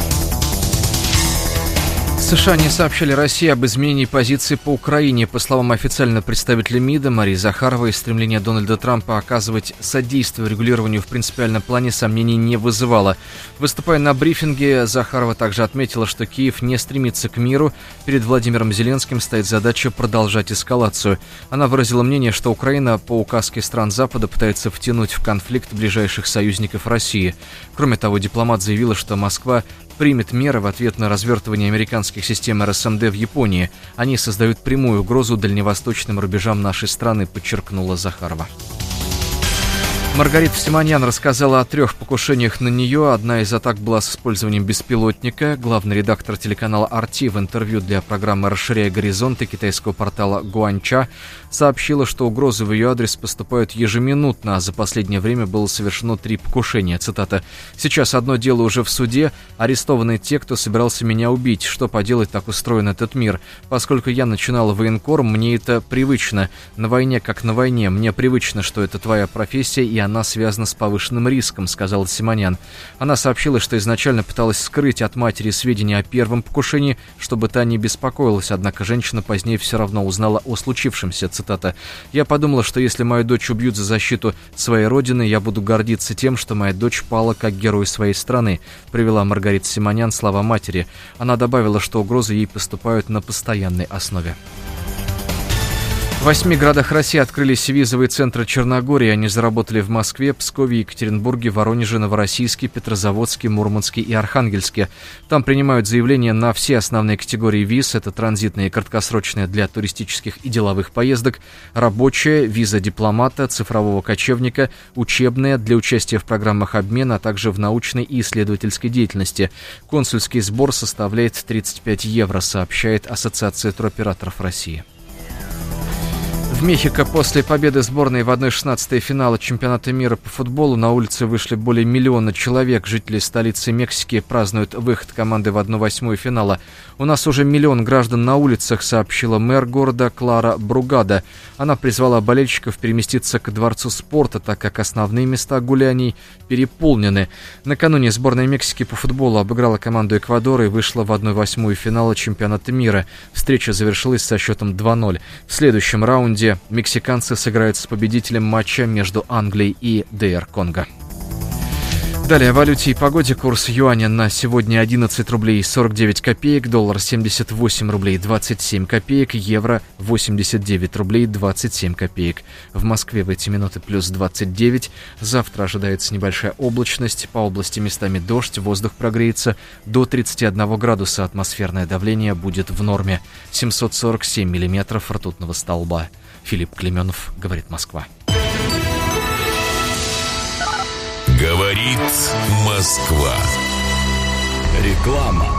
США не сообщали России об изменении позиции по Украине. По словам официального представителя МИДа Марии Захаровой, стремление Дональда Трампа оказывать содействие регулированию в принципиальном плане сомнений не вызывало. Выступая на брифинге, Захарова также отметила, что Киев не стремится к миру. Перед Владимиром Зеленским стоит задача продолжать эскалацию. Она выразила мнение, что Украина по указке стран Запада пытается втянуть в конфликт ближайших союзников России. Кроме того, дипломат заявила, что Москва примет меры в ответ на развертывание американских систем РСМД в Японии. Они создают прямую угрозу дальневосточным рубежам нашей страны, подчеркнула Захарова. Маргарита Симоньян рассказала о 3 покушениях на нее. Одна из атак была с использованием беспилотника. Главный редактор телеканала RT в интервью для программы «Расширяя горизонты» китайского портала Гуанча сообщила, что угрозы в ее адрес поступают ежеминутно, а за последнее время было совершено 3 покушения. Цитата. «Сейчас одно дело уже в суде. Арестованы те, кто собирался меня убить. Что поделать, так устроен этот мир. Поскольку я начинала военкор, мне это привычно. На войне как на войне. Мне привычно, что это твоя профессия, и она связана с повышенным риском», сказала Симоньян. Она сообщила, что изначально пыталась скрыть от матери сведения о первом покушении, чтобы та не беспокоилась, однако женщина позднее все равно узнала о случившемся. Цитата. «Я подумала, что если мою дочь убьют за защиту своей родины, я буду гордиться тем, что моя дочь пала как герой своей страны», привела Маргарита Симоньян слова матери. Она добавила, что угрозы ей поступают на постоянной основе. В 8 городах России открылись визовые центры Черногории. Они заработали в Москве, Пскове, Екатеринбурге, Воронеже, Новороссийске, Петрозаводске, Мурманске и Архангельске. Там принимают заявления на все основные категории виз. Это транзитные и краткосрочные для туристических и деловых поездок, рабочая, виза дипломата, цифрового кочевника, учебная, для участия в программах обмена, а также в научной и исследовательской деятельности. Консульский сбор составляет 35 евро, сообщает Ассоциация туроператоров России. В Мехико после победы сборной в 1/16 финала чемпионата мира по футболу на улице вышли более 1 миллиона человек. Жители столицы Мексики празднуют выход команды в 1/8 финала. «У нас уже 1 миллион граждан на улицах», сообщила мэр города Клара Бругада. Она призвала болельщиков переместиться к Дворцу спорта, так как основные места гуляний переполнены. Накануне сборная Мексики по футболу обыграла команду Эквадора и вышла в 1/8 финала чемпионата мира. Встреча завершилась со счетом 2-0. В следующем раунде мексиканцы сыграют с победителем матча между Англией и ДР Конго. Далее о валюте и погоде. Курс юаня на сегодня 11 рублей 49 копеек, доллар 78 рублей 27 копеек, евро 89 рублей 27 копеек. В Москве в эти минуты плюс 29. Завтра ожидается небольшая облачность, по области местами дождь, воздух прогреется до 31 градуса, атмосферное давление будет в норме. 747 миллиметров ртутного столба. Филипп Клеменов, говорит Москва. Говорит Москва. Реклама.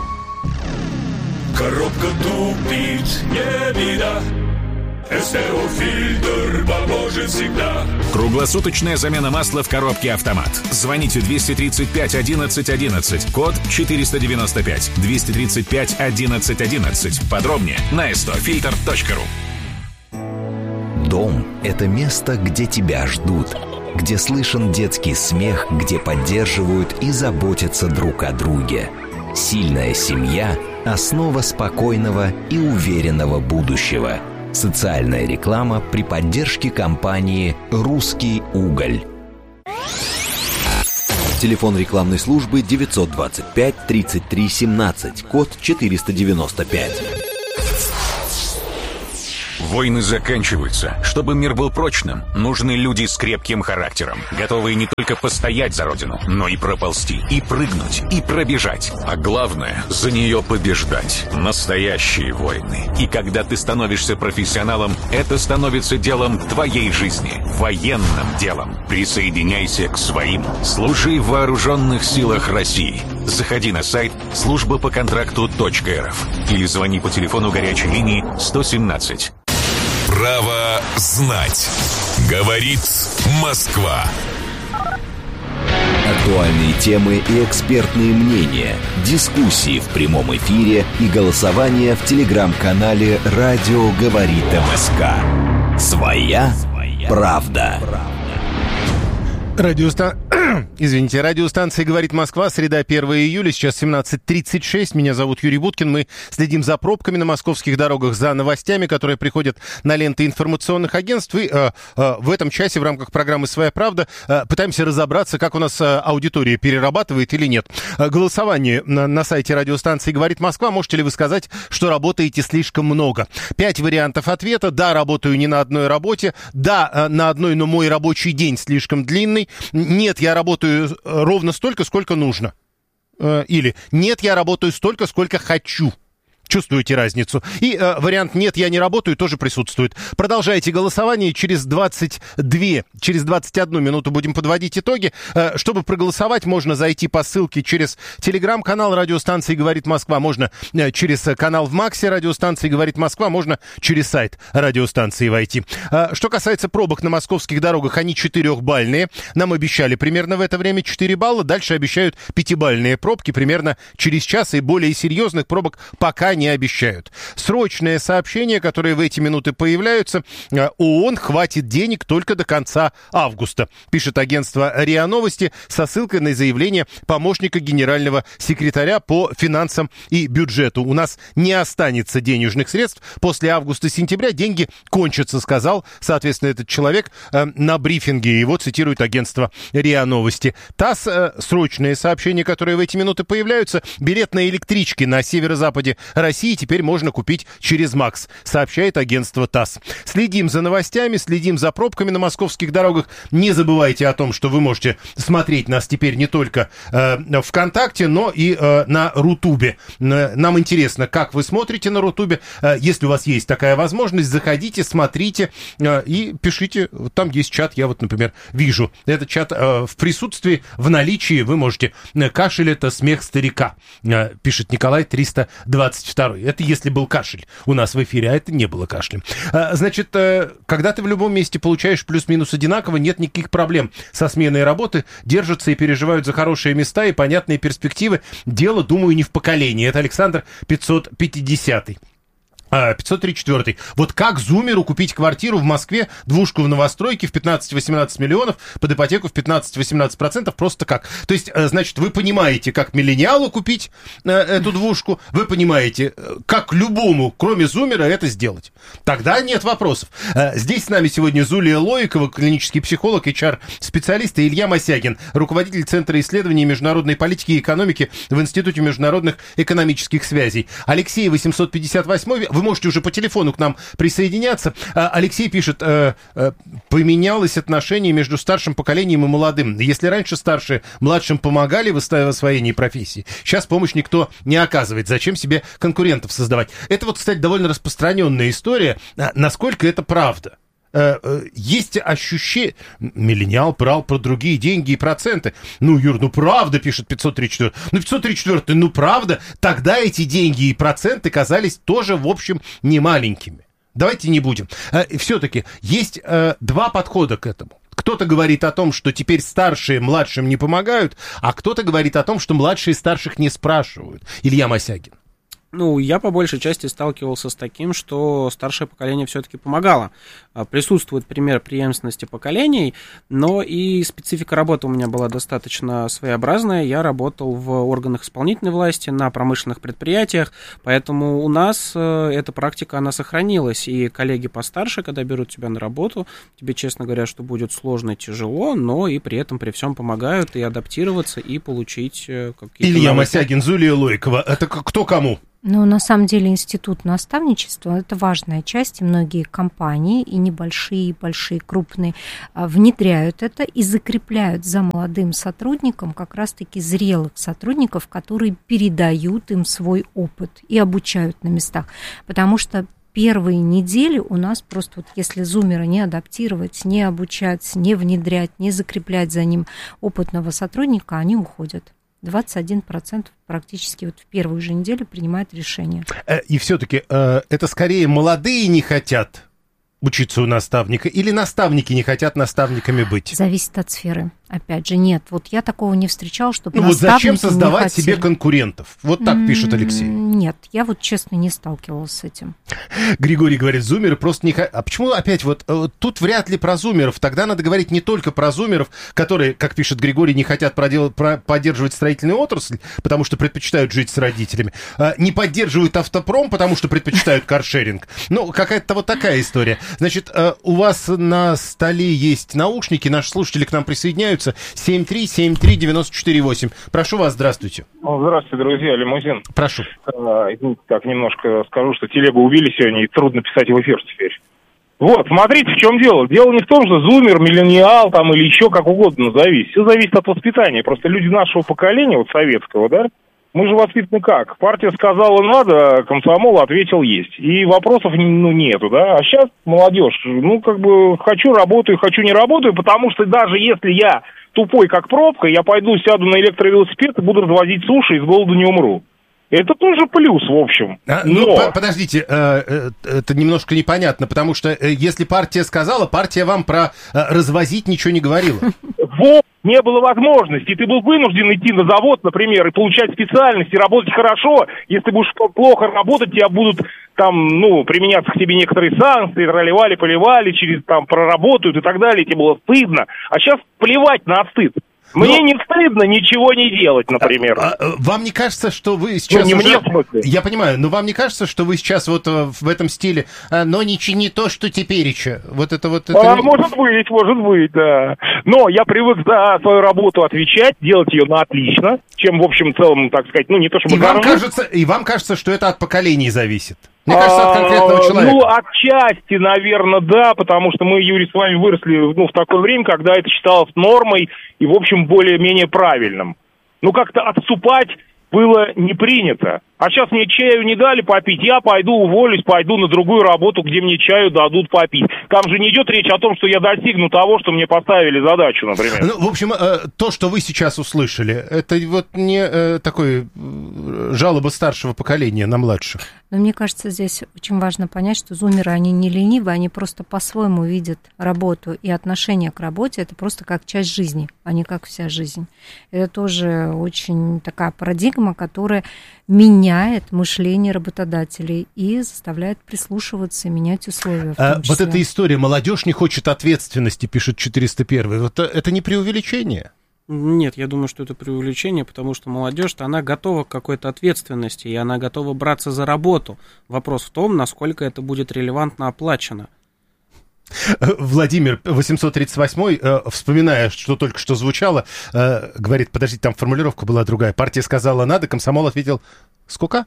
Коробка тупит, не беда. СТО-фильтр поможет всегда. Круглосуточная замена масла в коробке «Автомат». Звоните 235 11 11, код 495, 235 11 11. Подробнее на stofilter.ru. Дом – это место, где тебя ждут. где слышен детский смех, где поддерживают и заботятся друг о друге. Сильная семья – основа спокойного и уверенного будущего. Социальная реклама при поддержке компании «Русский уголь». Телефон рекламной службы 925 33 17, код 495. Войны заканчиваются. Чтобы мир был прочным, нужны люди с крепким характером, готовые не только постоять за родину, но и проползти, и прыгнуть, и пробежать. А главное, за нее побеждать. Настоящие войны. И когда ты становишься профессионалом, это становится делом твоей жизни. Военным делом. Присоединяйся к своим. Служи в вооруженных силах России. Заходи на сайт службапоконтракту.рф или звони по телефону горячей линии 117. Право знать. Говорит Москва. Актуальные темы и экспертные мнения, дискуссии в прямом эфире и голосование в телеграм-канале «Радио говорит МСК». Своя правда. Радиостанция «Говорит Москва», среда, 1 июля, сейчас 17:36. Меня зовут Юрий Буткин. Мы следим за пробками на московских дорогах, за новостями, которые приходят на ленты информационных агентств. И в этом часе в рамках программы «Своя правда» пытаемся разобраться, как у нас аудитория перерабатывает или нет. Голосование на сайте радиостанции «Говорит Москва». Можете ли вы сказать, что работаете слишком много? 5 вариантов ответа. Да, работаю не на одной работе. Да, на одной, но мой рабочий день слишком длинный. Нет, я работаю ровно столько, сколько нужно. Или нет, я работаю столько, сколько хочу. Чувствуете разницу? И вариант «нет, я не работаю» тоже присутствует. Продолжайте голосование. Через 21 минуту будем подводить итоги. Чтобы проголосовать, можно зайти по ссылке через телеграм-канал радиостанции «Говорит Москва», можно через канал в Максе радиостанции «Говорит Москва», можно через сайт радиостанции войти. Что касается пробок на московских дорогах, они 4-бальные. Нам обещали примерно в это время 4 балла. Дальше обещают 5-бальные пробки примерно через час, и более серьезных пробок пока не обещают. Срочное сообщение, которое в эти минуты появляются. ООН хватит денег только до конца августа, пишет агентство РИА Новости со ссылкой на заявление помощника генерального секретаря по финансам и бюджету. У нас не останется денежных средств. После августа-сентября деньги кончатся, сказал, соответственно, этот человек на брифинге. Его цитирует агентство РИА Новости. ТАСС, срочное сообщение, которое в эти минуты появляются. Билет на электричке на северо-западе России теперь можно купить через МАКС, сообщает агентство ТАСС. Следим за новостями, следим за пробками на московских дорогах. Не забывайте о том, что вы можете смотреть нас теперь не только ВКонтакте, но и на Рутубе. Нам интересно, как вы смотрите на Рутубе. Если у вас есть такая возможность, заходите, смотрите и пишите. Там есть чат, я вот, например, вижу. Этот чат в присутствии, в наличии вы можете. Кашель — это смех старика, пишет Николай 322. Это если был кашель у нас в эфире, а это не было кашлем. Значит, когда ты в любом месте получаешь плюс-минус одинаково, нет никаких проблем со сменой работы, держатся и переживают за хорошие места и понятные перспективы. Дело, думаю, не в поколении. Это Александр 550. 534. Вот как зумеру купить квартиру в Москве, двушку в новостройке в 15-18 миллионов, под ипотеку в 15-18%, просто как? То есть, значит, вы понимаете, как миллениалу купить эту двушку, вы понимаете, как любому, кроме зумера, это сделать. Тогда нет вопросов. Здесь с нами сегодня Зулия Лоикова, клинический психолог, HR-специалист, и Илья Мосягин, руководитель Центра исследований международной политики и экономики в Институте международных экономических связей. Алексей 858. Вы можете уже по телефону к нам присоединяться. Алексей пишет, поменялось отношение между старшим поколением и молодым. Если раньше старшие младшим помогали в освоении профессии, сейчас помощь никто не оказывает. Зачем себе конкурентов создавать? Это вот, кстати, довольно распространенная история. Насколько это правда? Есть ощущение... Миллениал брал про другие деньги и проценты. Ну, Юр, ну правда, пишет 534. Ну, 534, ну правда. Тогда эти деньги и проценты казались тоже, в общем, не маленькими. Давайте не будем. Все-таки есть два подхода к этому. Кто-то говорит о том, что теперь старшие младшим не помогают, а кто-то говорит о том, что младшие старших не спрашивают. Илья Мосягин. Ну, я по большей части сталкивался с таким, что старшее поколение все-таки помогало. присутствует пример преемственности поколений, но и специфика работы у меня была достаточно своеобразная. Я работал в органах исполнительной власти, на промышленных предприятиях, поэтому у нас эта практика, она сохранилась. И коллеги постарше, когда берут тебя на работу, тебе честно говорят, что будет сложно и тяжело, но и при этом при всем помогают и адаптироваться, и получить какие-то Илья навыки. Мосягин, Зулия Лойкова. Это кто кому? Ну, на самом деле, институт наставничества – это важная часть, и многие компании, и небольшие, и большие, крупные, внедряют это и закрепляют за молодым сотрудником как раз-таки зрелых сотрудников, которые передают им свой опыт и обучают на местах. Потому что первые недели у нас просто, вот если зумера не адаптировать, не обучать, не внедрять, не закреплять за ним опытного сотрудника, они уходят. 21% практически вот в первую же неделю принимает решение. И все-таки это скорее молодые не хотят учиться у наставника, или наставники не хотят наставниками быть? Зависит от сферы. Опять же, нет, вот я такого не встречала, чтобы вот наставники зачем создавать не хотели. себе конкурентов? Вот так пишет Алексей. Нет, я вот честно не сталкивалась с этим. Григорий говорит, зумеры просто не хотят. А почему опять вот тут вряд ли про зумеров? Тогда надо говорить не только про зумеров, которые, как пишет Григорий, не хотят поддерживать строительную отрасль, потому что предпочитают жить с родителями. Не поддерживают автопром, потому что предпочитают каршеринг. Ну, какая-то вот такая история. Значит, у вас на столе есть наушники, наши слушатели к нам присоединяются. 7373948. Прошу вас, здравствуйте. Здравствуйте, друзья, лимузин. Прошу. Так, немножко скажу, что телегу убили сегодня, и трудно писать в эфир теперь. Вот, смотрите, в чем дело. Дело не в том, что зумер, миллениал там или еще как угодно назови. Все зависит от воспитания. Просто люди нашего поколения, вот советского, да, мы же воспитаны как? Партия сказала надо, комсомол ответил есть. И вопросов нету, да. А сейчас молодежь, хочу работаю, хочу не работаю, потому что даже если я тупой как пробка, я пойду сяду на электровелосипед и буду развозить суши и с голоду не умру. Это тоже плюс, в общем. Подождите, это немножко непонятно, потому что если партия сказала, партия вам про развозить ничего не говорила. Вот, не было возможности. Ты был вынужден идти на завод, например, и получать специальность, и работать хорошо. Если будешь плохо работать, тебя будут применяться к тебе некоторые санкции, проливали, поливали, проработают и так далее. Тебе было стыдно. А сейчас плевать на стыд. Мне не стыдно ничего не делать, например. Вам не кажется, что вы сейчас... мне в смысле. Я понимаю, но вам не кажется, что вы сейчас вот в этом стиле, но не то, что тепереча? Это... Может быть, да. Но я привык за свою работу отвечать, делать ее на отлично, чем, в общем, в целом, так сказать, не то чтобы... И вам кажется, что это от поколений зависит? Мне кажется, от конкретного человека. Отчасти, наверное, да, потому что мы, Юрий, с вами выросли в такое время, когда это считалось нормой и, в общем, более-менее правильным. Как-то отступать было не принято. А сейчас мне чаю не дали попить, я пойду уволюсь, пойду на другую работу, где мне чаю дадут попить. Там же не идет речь о том, что я достигну того, что мне поставили задачу, например. В общем, то, что вы сейчас услышали, это вот не такой жалоба старшего поколения на младших. Но мне кажется, здесь очень важно понять, что зумеры, они не ленивы, они просто по-своему видят работу и отношение к работе. Это просто как часть жизни, а не как вся жизнь. Это тоже очень такая парадигма, которая меняет мышление работодателей и заставляет прислушиваться и менять условия. В том числе. Вот эта история «молодежь не хочет ответственности», пишет 401. Вот это не преувеличение? Нет, я думаю, что это преувеличение, потому что молодежь-то, она готова к какой-то ответственности, и она готова браться за работу. Вопрос в том, насколько это будет релевантно оплачено. Владимир 838, вспоминая, что только что звучало, говорит, подождите, там формулировка была другая. Партия сказала надо, комсомол ответил, сколько?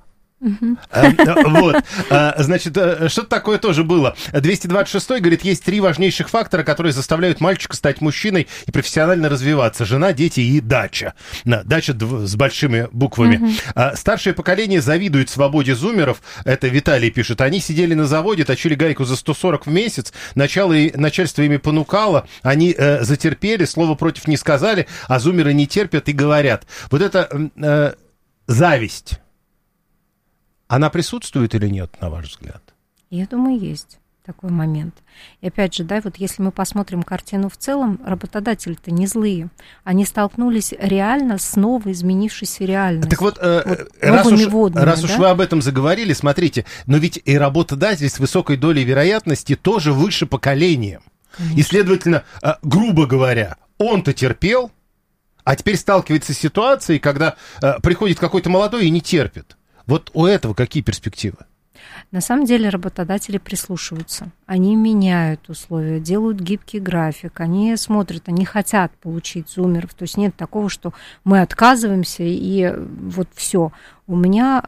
Вот, значит, что-то такое тоже было. 226 говорит, есть 3 важнейших фактора, которые заставляют мальчика стать мужчиной и профессионально развиваться: жена, дети и дача. Дача с большими буквами. Старшее поколение завидует свободе зумеров. Это Виталий пишет. Они сидели на заводе, точили гайку за 140 в месяц. Начальство ими понукало. Они затерпели, слова против не сказали, а зумеры не терпят и говорят. Вот это зависть. Она присутствует или нет, на ваш взгляд? Я думаю, есть такой момент. И опять же, да, вот если мы посмотрим картину в целом, работодатели-то не злые. Они столкнулись реально с новой изменившейся реальностью. Так вот, раз уж вы об этом заговорили, смотрите, но ведь и работодатель с высокой долей вероятности тоже выше поколением. Конечно. И, следовательно, грубо говоря, он-то терпел, а теперь сталкивается с ситуацией, когда приходит какой-то молодой и не терпит. Вот у этого какие перспективы? На самом деле работодатели прислушиваются, они меняют условия, делают гибкий график, они смотрят, они хотят получить зумеров, то есть нет такого, что мы отказываемся и вот все. У меня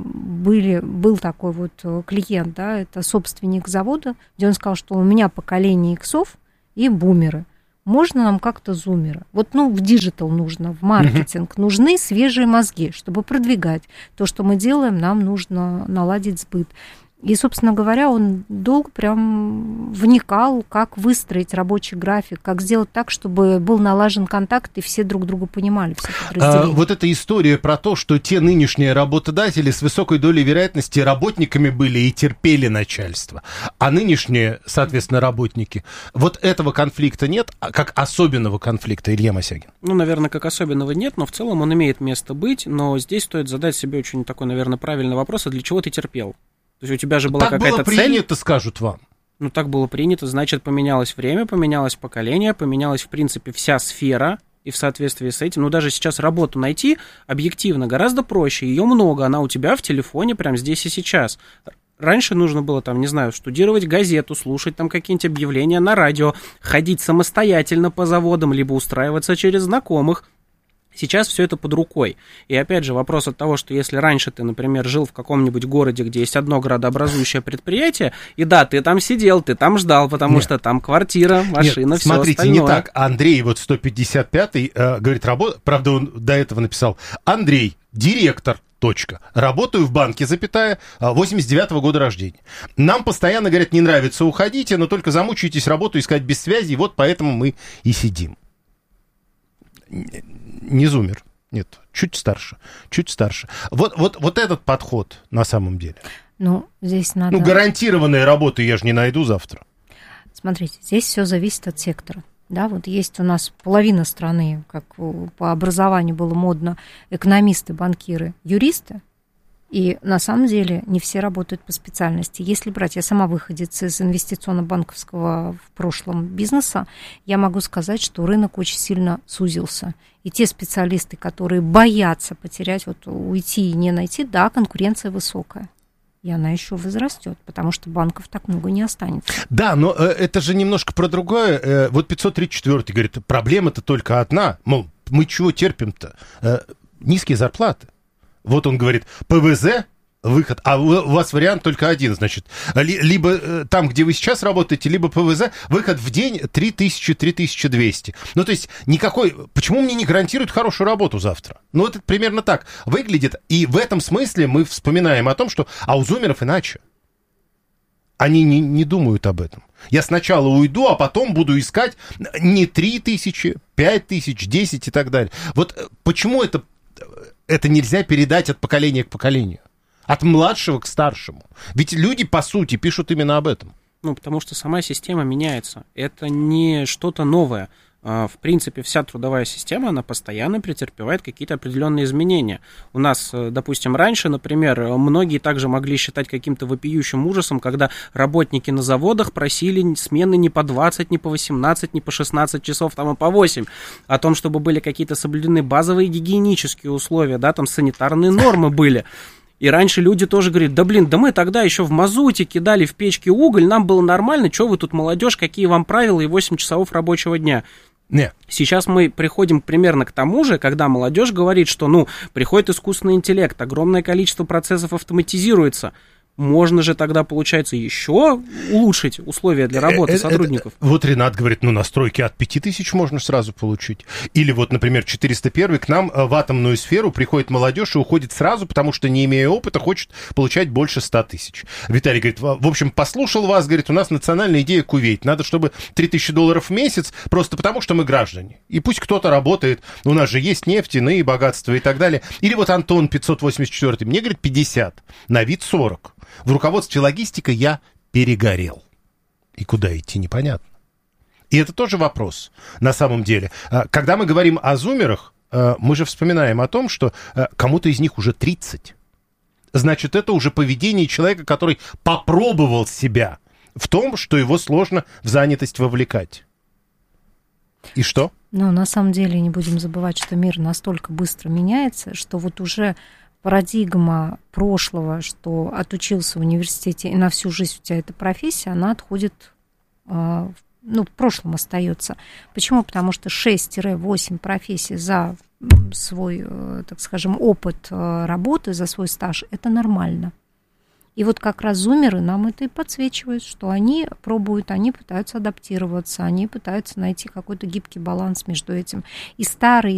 был такой вот клиент, да, это собственник завода, где он сказал, что у меня поколение иксов и бумеры. Можно нам как-то зумеры? Вот, в диджитал нужно, в маркетинг нужны свежие мозги, чтобы продвигать. То, что мы делаем, нам нужно наладить сбыт. И, собственно говоря, он долго прям вникал, как выстроить рабочий график, как сделать так, чтобы был налажен контакт, и все друг друга понимали, все подразделения. Вот эта история про то, что те нынешние работодатели с высокой долей вероятности работниками были и терпели начальство, а нынешние, соответственно, работники, вот этого конфликта нет, как особенного конфликта, Илья Мосягин? Наверное, как особенного нет, но в целом он имеет место быть, но здесь стоит задать себе очень такой, наверное, правильный вопрос, а для чего ты терпел? То есть у тебя же была какая-то цель. Так было принято, скажут вам. Так было принято, значит, поменялось время, поменялось поколение, поменялась, в принципе, вся сфера, и в соответствии с этим, даже сейчас работу найти объективно гораздо проще, ее много, она у тебя в телефоне прямо здесь и сейчас. Раньше нужно было, штудировать газету, слушать какие-нибудь объявления на радио, ходить самостоятельно по заводам, либо устраиваться через знакомых. Сейчас все это под рукой. И опять же вопрос от того, что если раньше ты, например, жил в каком-нибудь городе, где есть одно градообразующее предприятие, и да, ты там сидел, ты там ждал, потому что там квартира, машина, все остальное. Смотрите, не так. Андрей, 155-й, говорит, правда, он до этого написал, Андрей, директор, работаю в банке, 89-го года рождения. Нам постоянно говорят, не нравится, уходите, но только замучаетесь работу искать без связи, вот поэтому мы и сидим. Не зумер, нет, чуть старше. Вот этот подход на самом деле. Здесь надо... гарантированной работы я же не найду завтра. Смотрите, здесь все зависит от сектора. Да, вот есть у нас половина страны, как по образованию было модно, экономисты, банкиры, юристы. И на самом деле не все работают по специальности. Если брать, я сама выходец из инвестиционно-банковского в прошлом бизнеса, я могу сказать, что рынок очень сильно сузился. И те специалисты, которые боятся потерять, уйти и не найти, да, конкуренция высокая. И она еще возрастет, потому что банков так много не останется. Да, но это же немножко про другое. 534-й говорит, проблема-то только одна. Мол, мы чего терпим-то? Низкие зарплаты. Вот он говорит, ПВЗ, выход, а у вас вариант только один, значит, либо там, где вы сейчас работаете, либо ПВЗ, выход в день 3000-3200. То есть никакой, почему мне не гарантируют хорошую работу завтра? Это примерно так выглядит, и в этом смысле мы вспоминаем о том, что, у зумеров иначе. Они не думают об этом. Я сначала уйду, а потом буду искать не 3000, 5000, 10 и так далее. Вот почему это нельзя передать от поколения к поколению, от младшего к старшему. Ведь люди, по сути, пишут именно об этом. Потому что сама система меняется. Это не что-то новое. В принципе, вся трудовая система, она постоянно претерпевает какие-то определенные изменения. У нас, допустим, раньше, например, многие также могли считать каким-то вопиющим ужасом, когда работники на заводах просили смены не по 20, не по 18, не по 16 часов, а по 8. О том, чтобы были какие-то соблюдены базовые гигиенические условия, санитарные нормы были. И раньше люди тоже говорят, да мы тогда еще в мазуте кидали в печке уголь, нам было нормально, что вы тут, молодежь, какие вам правила и 8 часов рабочего дня. Нет. Сейчас мы приходим примерно к тому же, когда молодежь говорит, что, приходит искусственный интеллект, огромное количество процессов автоматизируется. Можно же тогда, получается, еще улучшить условия для работы сотрудников. Ренат говорит, настройки от 5000 можно сразу получить. Или например, 401 к нам в атомную сферу приходит молодежь и уходит сразу, потому что, не имея опыта, хочет получать больше 100 000. Виталий говорит, в общем, послушал вас, говорит, у нас национальная идея Кувейт. Надо, чтобы $3000 в месяц, просто потому что мы граждане. И пусть кто-то работает, у нас же есть нефть, иные богатства и так далее. Или Антон 584, мне говорит 50, на вид 40. В руководстве логистика я перегорел. И куда идти, непонятно. И это тоже вопрос, на самом деле. Когда мы говорим о зумерах, мы же вспоминаем о том, что кому-то из них уже 30. Значит, это уже поведение человека, который попробовал себя в том, что его сложно в занятость вовлекать. И что? Ну, на самом деле, не будем забывать, что мир настолько быстро меняется, что вот уже парадигма прошлого, что отучился в университете и на всю жизнь у тебя эта профессия, она отходит, в прошлом остается. Почему? Потому что 6-8 профессий за свой, так скажем, опыт работы, за свой стаж, это нормально. И вот как раз зумеры нам это и подсвечивают, что они пробуют, они пытаются адаптироваться, они пытаются найти какой-то гибкий баланс между этим. И старые,